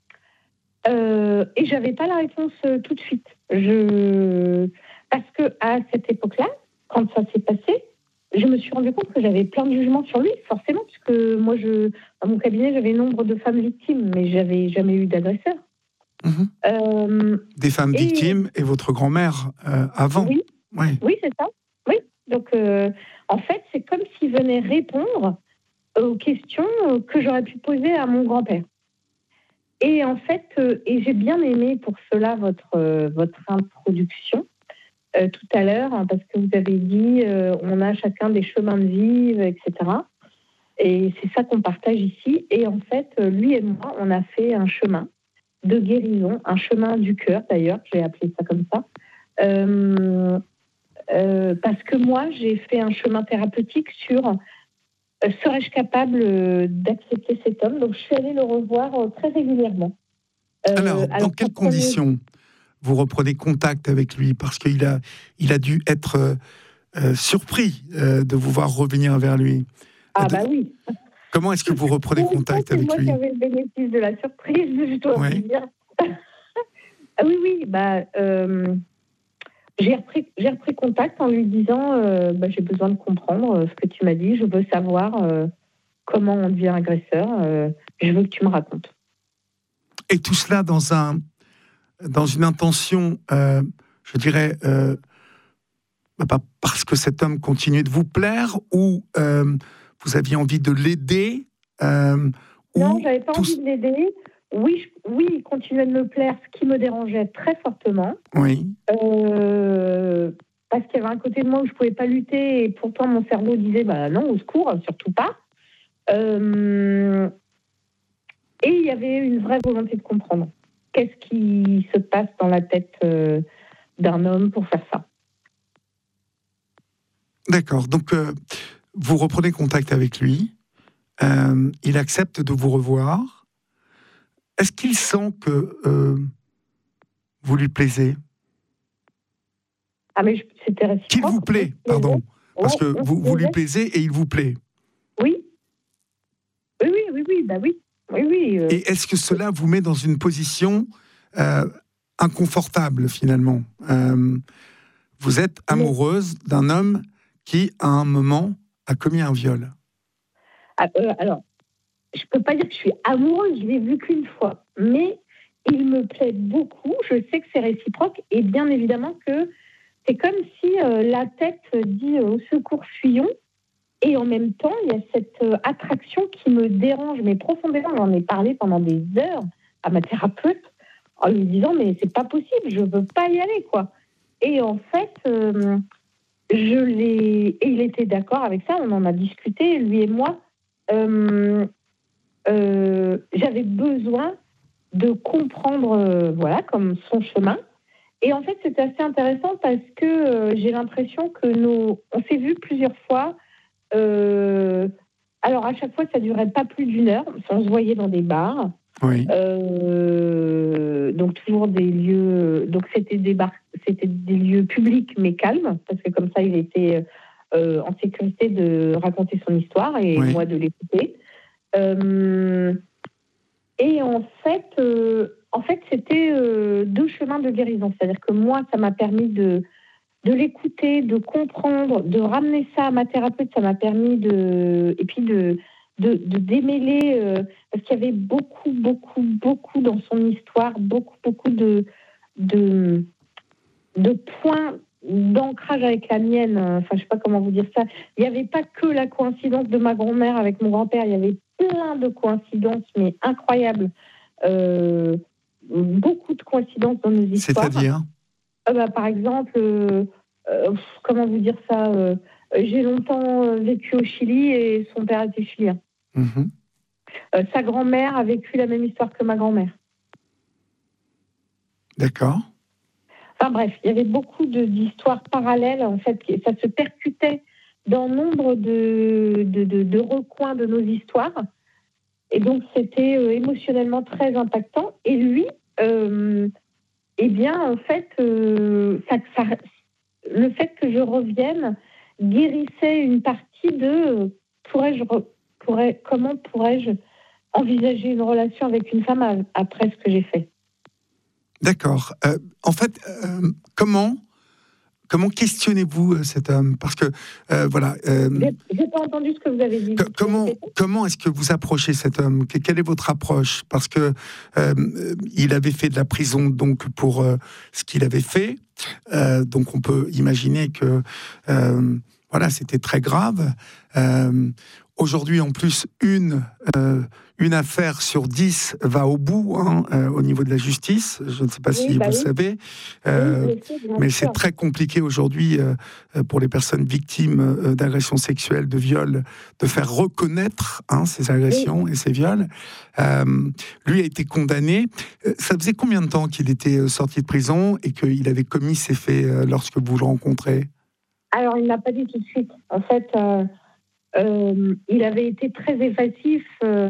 euh, Et je n'avais pas la réponse euh, tout de suite. Je... Parce qu'à cette époque-là, quand ça s'est passé, je me suis rendu compte que j'avais plein de jugements sur lui, forcément, puisque moi, je, dans mon cabinet, j'avais nombre de femmes victimes, mais je n'avais jamais eu d'agresseur.
Mmh.
Euh,
Des femmes
et...
victimes et votre grand-mère euh, avant.
Oui,
oui,
oui, c'est ça. Oui. Donc, euh, en fait, c'est comme s'il venait répondre aux questions que j'aurais pu poser à mon grand-père. Et en fait, euh, et j'ai bien aimé pour cela votre, euh, votre introduction euh, tout à l'heure, hein, parce que vous avez dit euh, on a chacun des chemins de vie, et cetera. Et c'est ça qu'on partage ici. Et en fait, lui et moi, on a fait un chemin de guérison, un chemin du cœur d'ailleurs, j'ai appelé ça comme ça. Euh, euh, parce que moi, j'ai fait un chemin thérapeutique sur euh, serais-je capable euh, d'accepter cet homme. Donc, je suis allée le revoir euh, très régulièrement. Euh,
alors, dans
alors,
quelles
prenez...
conditions vous reprenez contact avec lui? Parce qu'il a, il a dû être euh, euh, surpris euh, de vous voir revenir vers lui.
Ah
De...
bah oui.
Comment est-ce que vous reprenez contact
c'est
avec
moi
lui?
qui avais le bénéfice de la surprise, je dois
ouais.
vous dire. Ah oui, oui, bah, euh, j'ai, repris, j'ai repris contact en lui disant euh, bah, j'ai besoin de comprendre euh, ce que tu m'as dit, je veux savoir euh, comment on devient agresseur, euh, je veux que tu me racontes.
Et tout cela dans, un, dans une intention, euh, je dirais, euh, bah, parce que cet homme continuait de vous plaire, ou euh, vous aviez envie de l'aider euh,
Non,
ou
j'avais pas
tout...
envie de l'aider. Oui, je, oui, il continuait de me plaire, ce qui me dérangeait très fortement.
Oui.
Euh, parce qu'il y avait un côté de moi où je ne pouvais pas lutter, et pourtant mon cerveau disait bah non, au secours, surtout pas. Euh, et il y avait une vraie volonté de comprendre. Qu'est-ce qui se passe dans la tête euh, d'un homme pour faire ça?
D'accord. Donc, euh, vous reprenez contact avec lui. Euh, il accepte de vous revoir. Est-ce qu'il sent que euh, vous lui plaisez?
Ah, mais je, c'était réciproque.
Qu'il vous plaît, pardon. Parce que vous, vous lui plaisez et il vous plaît.
Oui. Oui, oui, oui, oui, bah oui. Oui, oui. Euh...
Et est-ce que cela vous met dans une position euh, inconfortable, finalement? euh, Vous êtes amoureuse d'un homme qui, à un moment, a commis un viol.
Ah, euh, alors, je ne peux pas dire que je suis amoureuse, je l'ai vu qu'une fois. Mais il me plaît beaucoup, je sais que c'est réciproque, et bien évidemment que c'est comme si euh, la tête dit euh, au secours, fuyons, et en même temps, il y a cette euh, attraction qui me dérange, mais profondément. J'en ai parlé pendant des heures à ma thérapeute, en lui disant, mais c'est pas possible, je veux pas y aller, quoi. Et en fait, euh, je l'ai... Et il était d'accord avec ça, on en a discuté, lui et moi. Euh, euh, j'avais besoin de comprendre, euh, voilà, comme son chemin. Et en fait, c'était assez intéressant parce que euh, j'ai l'impression que nos... On s'est vus plusieurs fois. Euh, alors, à chaque fois, ça durait pas plus d'une heure. On se voyait dans des bars.
Oui.
Euh, donc, toujours des lieux... Donc, c'était des bars, c'était des lieux publics, mais calmes, parce que comme ça, il était euh, en sécurité de raconter son histoire et oui. moi de l'écouter. Euh, et en fait, euh, en fait, c'était euh, deux chemins de guérison. C'est-à-dire que moi, ça m'a permis de, de l'écouter, de comprendre, de ramener ça à ma thérapeute. Ça m'a permis de... Et puis de, de, de démêler... Euh, parce qu'il y avait beaucoup, beaucoup, beaucoup dans son histoire, beaucoup, beaucoup de, de, de points d'ancrage avec la mienne. Enfin, je ne sais pas comment vous dire ça. Il n'y avait pas que la coïncidence de ma grand-mère avec mon grand-père. Il y avait plein de coïncidences, mais incroyables. Euh, beaucoup de coïncidences dans nos histoires.
C'est-à-dire
euh, bah, Par exemple, euh, euh, comment vous dire ça euh, j'ai longtemps vécu au Chili et son père était chilien.
Mmh.
Euh, sa grand-mère a vécu la même histoire que ma grand-mère.
D'accord.
Enfin bref, il y avait beaucoup de, d'histoires parallèles, en fait, ça se percutait dans nombre de, de, de, de recoins de nos histoires. Et donc, c'était euh, émotionnellement très impactant. Et lui, euh, eh bien, en fait, euh, ça, ça, le fait que je revienne guérissait une partie de euh, pourrais-je, pourrais, comment pourrais-je envisager une relation avec une femme après ce que j'ai fait.
D'accord. Euh, en fait, euh, comment, comment questionnez-vous cet homme ? Parce que, euh, voilà... Euh,
j'ai, j'ai pas entendu ce que vous avez dit.
Que, comment, comment est-ce que vous approchez cet homme ? Quelle est votre approche ? Parce que euh, il avait fait de la prison donc pour euh, ce qu'il avait fait. Euh, donc on peut imaginer que euh, voilà, c'était très grave. Euh, Aujourd'hui, en plus, une, euh, une affaire sur dix va au bout hein, euh, au niveau de la justice. Je ne sais pas oui, si bah vous oui. savez. Euh, oui, sais, mais sûr. C'est très compliqué aujourd'hui euh, pour les personnes victimes euh, d'agressions sexuelles, de viols, de faire reconnaître hein, ces agressions oui. et ces viols. Euh, lui a été condamné. Ça faisait combien de temps qu'il était sorti de prison et qu'il avait commis ces faits euh, lorsque vous le rencontrez ?
Alors, il ne l'a pas dit tout de suite. En fait... Euh... Euh, il avait été très évasif, euh,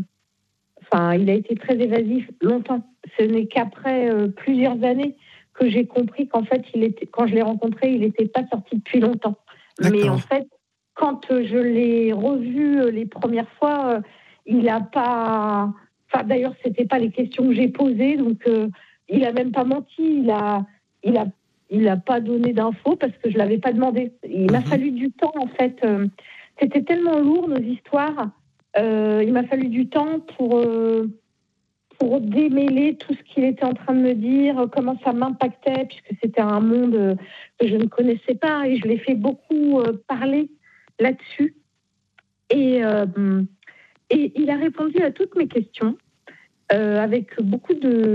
enfin, il a été très évasif longtemps. Ce n'est qu'après euh, plusieurs années que j'ai compris qu'en fait, il était, quand je l'ai rencontré, il n'était pas sorti depuis longtemps. D'accord. Mais en fait, quand je l'ai revu les premières fois, euh, il n'a pas... Enfin, d'ailleurs, ce n'était pas les questions que j'ai posées, donc euh, il n'a même pas menti, il a... Il a il n'a pas donné d'infos parce que je ne l'avais pas demandé. Il m'a mmh. fallu du temps, en fait... Euh, C'était tellement lourd, nos histoires. Euh, il m'a fallu du temps pour, euh, pour démêler tout ce qu'il était en train de me dire, comment ça m'impactait, puisque c'était un monde que je ne connaissais pas. Et je l'ai fait beaucoup euh, parler là-dessus. Et, euh, et il a répondu à toutes mes questions euh, avec beaucoup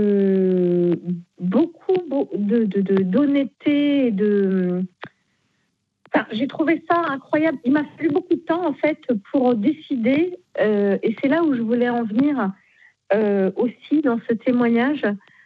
de beaucoup de, de, de, d'honnêteté et de... Enfin, j'ai trouvé ça incroyable. Il m'a fallu beaucoup de temps, en fait, pour décider, euh, et c'est là où je voulais en venir euh, aussi dans ce témoignage,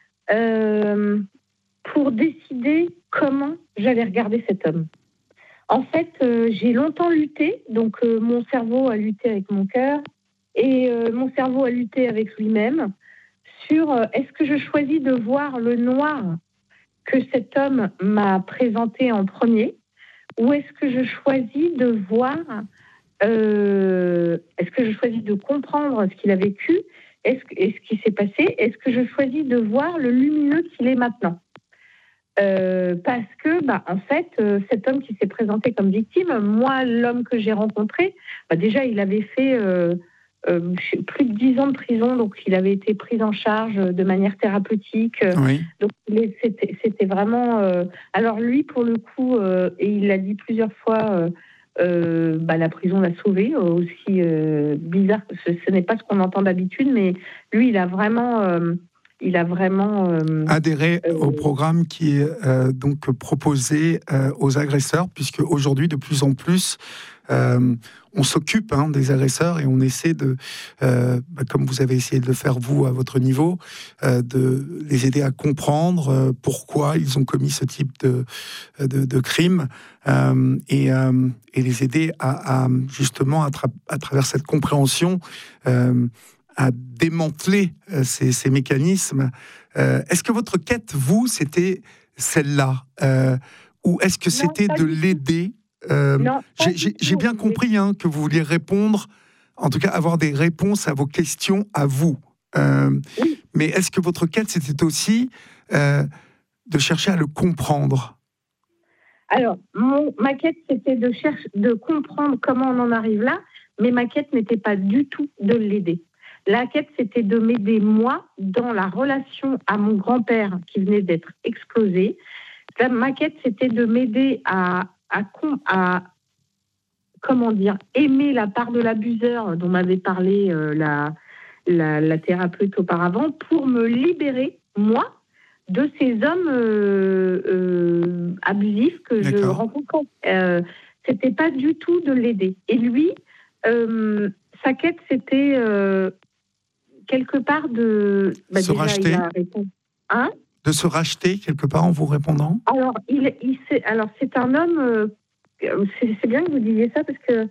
euh, pour décider comment j'allais regarder cet homme. En fait, euh, j'ai longtemps lutté, donc euh, mon cerveau a lutté avec mon cœur, et euh, mon cerveau a lutté avec lui-même, sur euh, est-ce que je choisis de voir le noir que cet homme m'a présenté en premier, ou est-ce que je choisis de voir, euh, est-ce que je choisis de comprendre ce qu'il a vécu, est-ce que, et ce qui s'est passé, est-ce que je choisis de voir le lumineux qu'il est maintenant ? euh, Parce que, bah, en fait, euh, cet homme qui s'est présenté comme victime, moi, l'homme que j'ai rencontré, bah, déjà, il avait fait euh, euh, plus de dix ans de prison, donc il avait été pris en charge de manière thérapeutique. Oui. Donc c'était, c'était vraiment... Euh, alors lui, pour le coup, euh, et il l'a dit plusieurs fois, euh, euh, bah, la prison l'a sauvé, aussi euh, bizarre que ce, ce n'est pas ce qu'on entend d'habitude, mais lui, il a vraiment... Euh, il a vraiment euh,
adhéré euh, au programme qui est euh, donc proposé euh, aux agresseurs, puisque aujourd'hui, de plus en plus, euh, on s'occupe hein, des agresseurs et on essaie de, euh, bah, comme vous avez essayé de le faire vous à votre niveau, euh, de les aider à comprendre euh, pourquoi ils ont commis ce type de, de, de crime euh, et, euh, et les aider à, à justement à, tra- à travers cette compréhension euh, à démanteler euh, ces, ces mécanismes. Euh, est-ce que votre quête, vous, c'était celle-là euh, ou est-ce que c'était non, de l'aider Euh, non, j'ai, j'ai, j'ai bien compris hein, que vous vouliez répondre, en tout cas avoir des réponses à vos questions à vous. Euh,
oui.
Mais est-ce que votre quête, c'était aussi euh, de chercher à le comprendre ?
Alors, mon, ma quête, c'était de, chercher, de comprendre comment on en arrive là, mais ma quête n'était pas du tout de l'aider. La quête, c'était de m'aider, moi, dans la relation à mon grand-père qui venait d'être explosé. La, ma quête, c'était de m'aider à, à, à, comment dire, aimer la part de l'abuseur dont m'avait parlé euh, la, la, la thérapeute auparavant, pour me libérer, moi, de ces hommes euh, euh, abusifs que D'accord. je rencontrais. Euh, c'était pas du tout de l'aider. Et lui, euh, sa quête, c'était euh, quelque part de...
Bah, se déjà, racheter il a hein de se racheter quelque part en vous répondant.
Alors, il, il, c'est, alors c'est un homme... Euh, c'est, c'est bien que vous disiez ça, parce que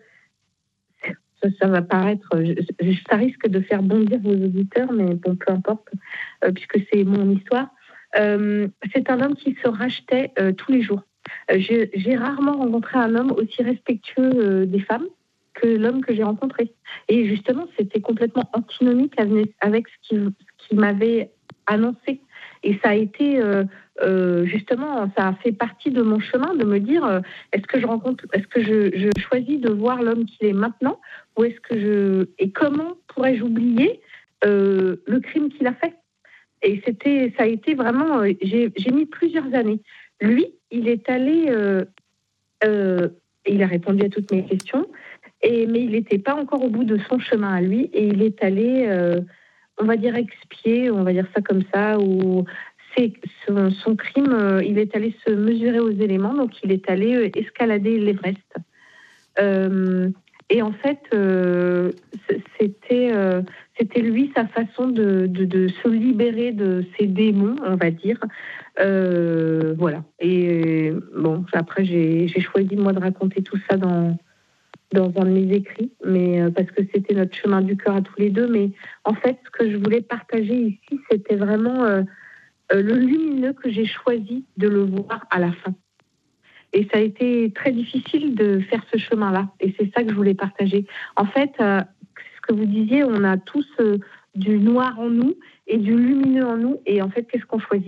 ça, ça va paraître... Je, je, ça risque de faire bondir vos auditeurs, mais bon, peu importe, euh, puisque c'est mon histoire. Euh, c'est un homme qui se rachetait euh, tous les jours. Euh, j'ai, j'ai rarement rencontré un homme aussi respectueux euh, des femmes que l'homme que j'ai rencontré. Et justement, c'était complètement antinomique avec ce qu'il, ce qu'il m'avait annoncé. Et ça a été, euh, euh, justement, ça a fait partie de mon chemin de me dire, euh, est-ce que je rencontre, est-ce que je, je choisis de voir l'homme qu'il est maintenant, ou est-ce que je, et comment pourrais-je oublier euh, le crime qu'il a fait? Et c'était, ça a été vraiment, euh, j'ai, j'ai mis plusieurs années. Lui, il est allé, euh, euh, il a répondu à toutes mes questions, et, mais il n'était pas encore au bout de son chemin à lui, et il est allé, euh, on va dire, expier, on va dire ça comme ça, ou c'est son, son crime, euh, il est allé se mesurer aux éléments, donc il est allé euh, escalader l'Everest. Euh, Et en fait, euh, c'était, euh, c'était lui, sa façon de, de, de se libérer de ses démons, on va dire. Euh, voilà. Et bon, après, j'ai, j'ai choisi, moi, de raconter tout ça dans, dans un de mes écrits, mais, euh, parce que c'était notre chemin du cœur à tous les deux. Mais en fait, ce que je voulais partager ici, c'était vraiment euh, euh, le lumineux que j'ai choisi de le voir à la fin. Et ça a été très difficile de faire ce chemin-là. Et c'est ça que je voulais partager. En fait, euh, ce que vous disiez, on a tous euh, du noir en nous et du lumineux en nous. Et en fait, qu'est-ce qu'on choisit ?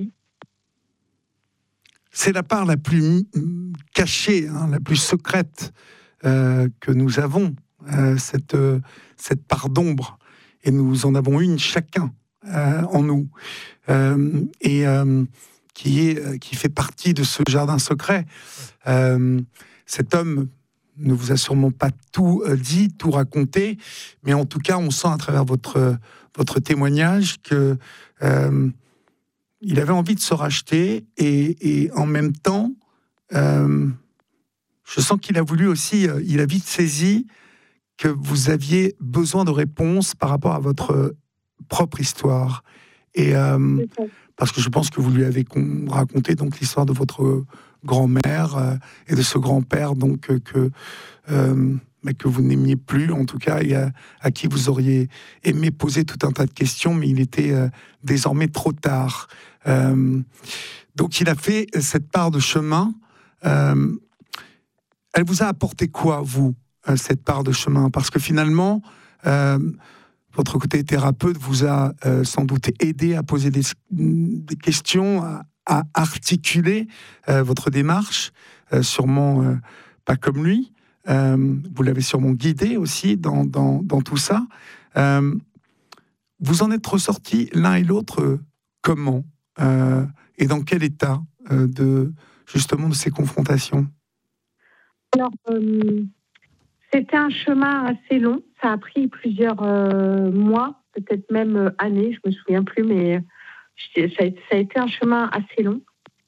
C'est la part la plus cachée, hein, la plus secrète euh, que nous avons, euh, cette, euh, cette part d'ombre. Et nous en avons une chacun euh, en nous. Euh, et... Euh, Qui, est, qui fait partie de ce jardin secret. Euh, cet homme ne vous a sûrement pas tout dit, tout raconté, mais en tout cas, on sent à travers votre, votre témoignage que euh, il avait envie de se racheter et, et en même temps, euh, je sens qu'il a voulu aussi, euh, il a vite saisi que vous aviez besoin de réponses par rapport à votre propre histoire. Et euh, parce que je pense que vous lui avez raconté donc l'histoire de votre grand-mère euh, et de ce grand-père donc euh, que euh, mais que vous n'aimiez plus en tout cas et à, à qui vous auriez aimé poser tout un tas de questions, mais il était euh, désormais trop tard. Euh, donc il a fait cette part de chemin. Euh, elle vous a apporté quoi, vous, euh, cette part de chemin ? Parce que finalement, euh, votre côté thérapeute vous a euh, sans doute aidé à poser des, des questions, à, à articuler euh, votre démarche, euh, sûrement euh, pas comme lui. Euh, vous l'avez sûrement guidé aussi dans, dans, dans tout ça. Euh, vous en êtes ressortis l'un et l'autre euh, comment euh, et dans quel état euh, de, justement de ces confrontations ?
Alors, euh... c'était un chemin assez long. Ça a pris plusieurs euh, mois, peut-être même euh, années, je me souviens plus, mais ça a, ça a été un chemin assez long.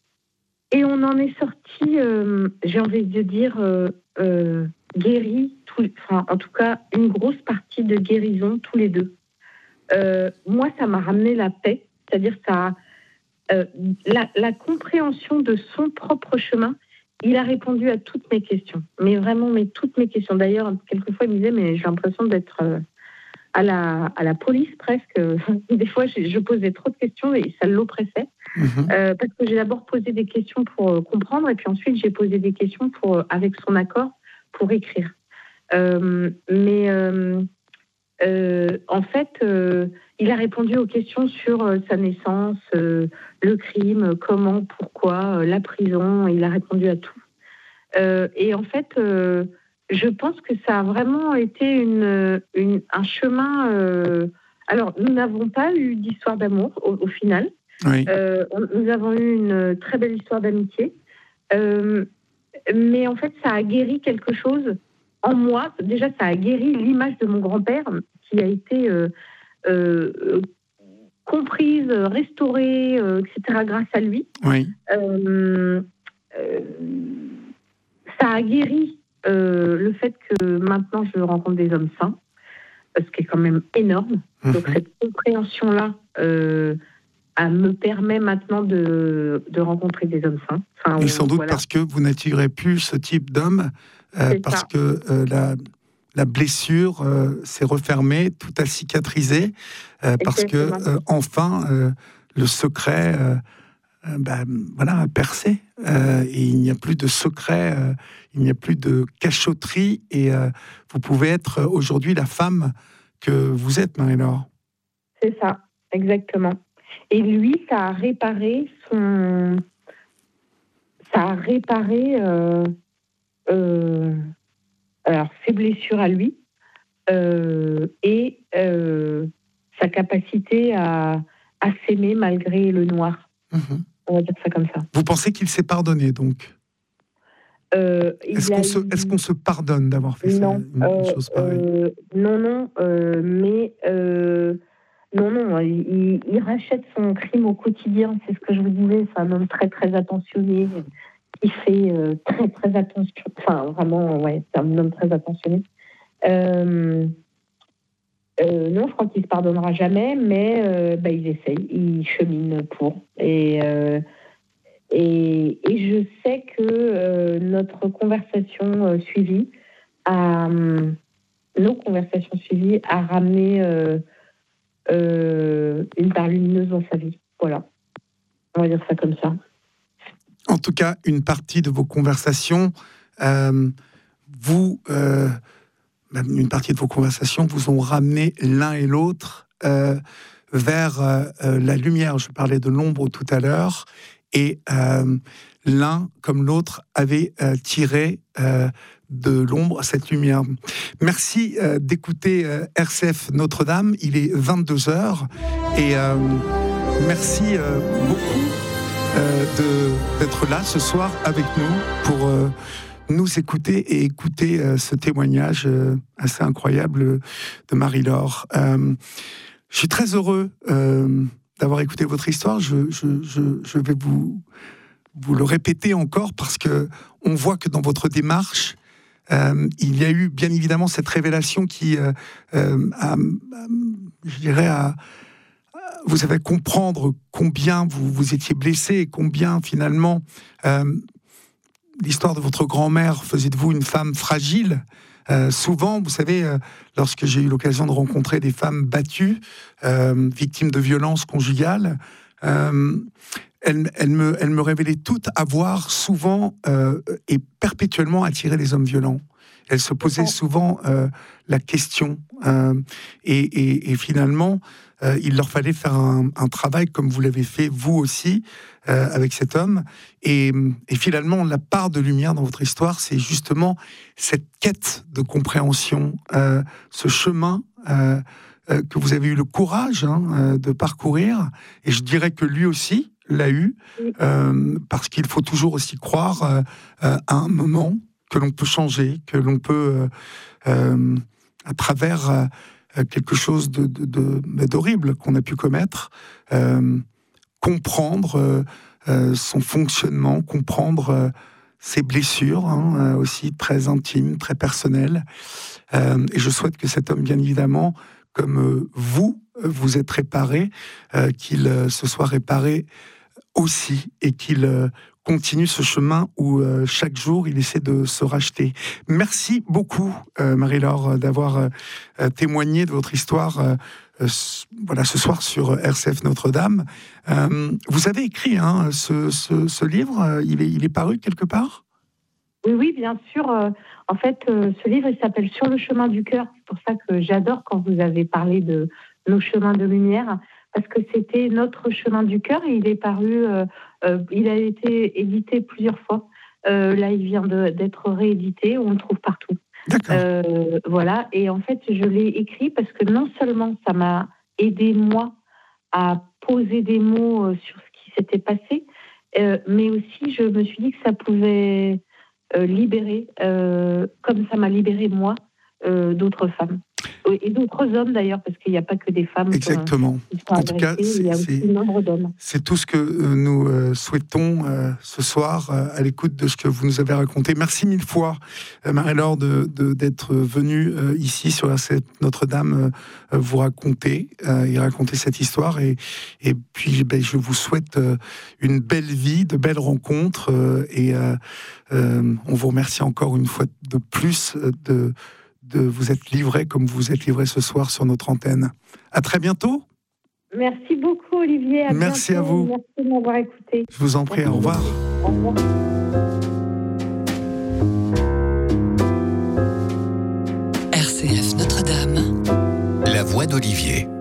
Et on en est sorti, euh, j'ai envie de dire, euh, euh, guéris, tout, enfin, en tout cas, une grosse partie de guérison tous les deux. Euh, moi, ça m'a ramené la paix, c'est-à-dire ça, euh, la, la compréhension de son propre chemin. Il a répondu à toutes mes questions, mais vraiment, mais toutes mes questions. D'ailleurs, quelquefois, il me disait, mais j'ai l'impression d'être euh, à la, à la police presque. Des fois, je, je posais trop de questions et ça l'oppressait. Mmh. Euh, parce que j'ai d'abord posé des questions pour euh, comprendre et puis ensuite j'ai posé des questions pour, euh, avec son accord pour écrire. Euh, mais euh, euh, en fait, euh, il a répondu aux questions sur euh, sa naissance, euh, le crime, comment, pourquoi, euh, la prison. Il a répondu à tout. Euh, et en fait, euh, je pense que ça a vraiment été une, une, un chemin. Euh... Alors, nous n'avons pas eu d'histoire d'amour au, au final.
Oui.
Euh, nous avons eu une très belle histoire d'amitié. Euh, mais en fait, ça a guéri quelque chose en moi. Déjà, ça a guéri l'image de mon grand-père qui a été euh, euh, comprise, restaurée, euh, et cetera grâce à lui.
Oui.
Euh, euh, ça a guéri euh, le fait que maintenant je rencontre des hommes sains, ce qui est quand même énorme. Mmh. Donc cette compréhension-là euh, elle me permet maintenant de, de rencontrer des hommes sains. Enfin,
Et sans doute
voilà.
Parce que vous n'attirez plus ce type d'homme, euh, parce ça. que euh, la, la blessure euh, s'est refermée, tout a cicatrisé, euh, parce que euh, enfin euh, le secret euh, euh, ben, voilà, a percé. Euh, et il n'y a plus de secret, euh, il n'y a plus de cachotterie, et euh, vous pouvez être aujourd'hui la femme que vous êtes, Marie-Laure.
C'est ça, exactement. Et lui, ça a réparé son... Ça a réparé euh, euh, alors, ses blessures à lui euh, et euh, sa capacité à, à s'aimer malgré le noir. Mmh. On va dire ça comme ça.
Vous pensez qu'il s'est pardonné, donc
euh,
Est-ce qu'on, se, est-ce qu'on se pardonne d'avoir fait
non,
ça, une,
euh,
une chose pareille
euh, Non, non, euh, mais... Euh, Non, non, il, il rachète son crime au quotidien, c'est ce que je vous disais, c'est un homme très, très attentionné, qui fait euh, très, très attention, enfin, vraiment, ouais, c'est un homme très attentionné. Euh, euh, non, je crois qu'il ne se pardonnera jamais, mais euh, bah, il essaye, il chemine pour. Et, euh, et, et je sais que euh, notre conversation euh, suivie, a, euh, nos conversations suivies, a ramené... Euh, Euh, une part lumineuse dans sa vie. Voilà. On va dire ça comme ça.
En tout cas, une partie de vos conversations, euh, vous, euh, une partie de vos conversations vous ont ramené l'un et l'autre euh, vers euh, la lumière. Je parlais de l'ombre tout à l'heure, et euh, l'un comme l'autre avait euh, tiré euh, de l'ombre cette lumière. Merci euh, d'écouter euh, R C F Notre-Dame. Il est vingt-deux heures et euh, merci euh, beaucoup euh, de, d'être là ce soir avec nous pour euh, nous écouter et écouter euh, ce témoignage euh, assez incroyable de Marie-Laure. Euh, je suis très heureux euh, d'avoir écouté votre histoire. Je, je, je, je vais vous, vous le répéter encore parce que on voit que dans votre démarche, Euh, il y a eu bien évidemment cette révélation qui, euh, euh, a, a, je dirais, a, vous avez comprendre combien vous, vous étiez blessé et combien finalement euh, l'histoire de votre grand-mère faisait de vous une femme fragile. Euh, souvent, vous savez, euh, lorsque j'ai eu l'occasion de rencontrer des femmes battues, euh, victimes de violences conjugales, euh, Elle, elle, me, elle me révélait toutes avoir souvent euh, et perpétuellement attiré les hommes violents. Elle se posait souvent euh, la question. Euh, et, et, et finalement, euh, il leur fallait faire un, un travail comme vous l'avez fait, vous aussi, euh, avec cet homme. Et, et finalement, la part de lumière dans votre histoire, c'est justement cette quête de compréhension, euh, ce chemin euh, euh, que vous avez eu le courage hein, euh, de parcourir. Et je dirais que lui aussi l'a eu, euh, parce qu'il faut toujours aussi croire euh, euh, à un moment que l'on peut changer, que l'on peut, euh, euh, à travers euh, quelque chose de, de, de, d'horrible qu'on a pu commettre, euh, comprendre euh, euh, son fonctionnement, comprendre euh, ses blessures, hein, euh, aussi très intimes, très personnelles. Euh, et je souhaite que cet homme, bien évidemment, comme euh, vous, vous êtes réparé, euh, qu'il euh, se soit réparé aussi, et qu'il euh, continue ce chemin où euh, chaque jour il essaie de se racheter. Merci beaucoup euh, Marie-Laure d'avoir euh, témoigné de votre histoire euh, euh, voilà, ce soir sur R C F Notre-Dame. Euh, vous avez écrit hein, ce, ce, ce livre, il est, il est paru quelque part ?
Oui, oui, bien sûr. Euh, en fait, euh, ce livre, il s'appelle « Sur le chemin du cœur ». C'est pour ça que j'adore quand vous avez parlé de nos chemins de lumière, parce que c'était notre chemin du cœur et il est paru, euh, euh, il a été édité plusieurs fois. Euh, là, il vient de, d'être réédité, on le trouve partout.
D'accord.
Euh, voilà, et en fait, je l'ai écrit parce que non seulement ça m'a aidé, moi, à poser des mots sur ce qui s'était passé, euh, mais aussi je me suis dit que ça pouvait euh, libérer, euh, comme ça m'a libéré, moi, euh, d'autres femmes. Et d'autres hommes d'ailleurs, parce qu'il n'y a pas que des femmes.
Exactement.
Qui sont
en tout cas,
il y a aussi nombre d'hommes.
C'est tout ce que nous euh, souhaitons euh, ce soir euh, à l'écoute de ce que vous nous avez raconté. Merci mille fois, euh, Marie-Laure, de, de, d'être venue euh, ici sur cette Notre-Dame euh, vous raconter euh, et raconter cette histoire. Et, et puis, ben, je vous souhaite euh, une belle vie, de belles rencontres. Euh, et euh, euh, on vous remercie encore une fois de plus de de vous être livré comme vous êtes livré ce soir sur notre antenne. À très bientôt.
Merci beaucoup, Olivier. À
Merci
bientôt.
à vous.
Merci de m'avoir écouté.
Je vous en prie. Merci. Au revoir.
Au revoir.
R C F Notre-Dame.
La voix d'Olivier.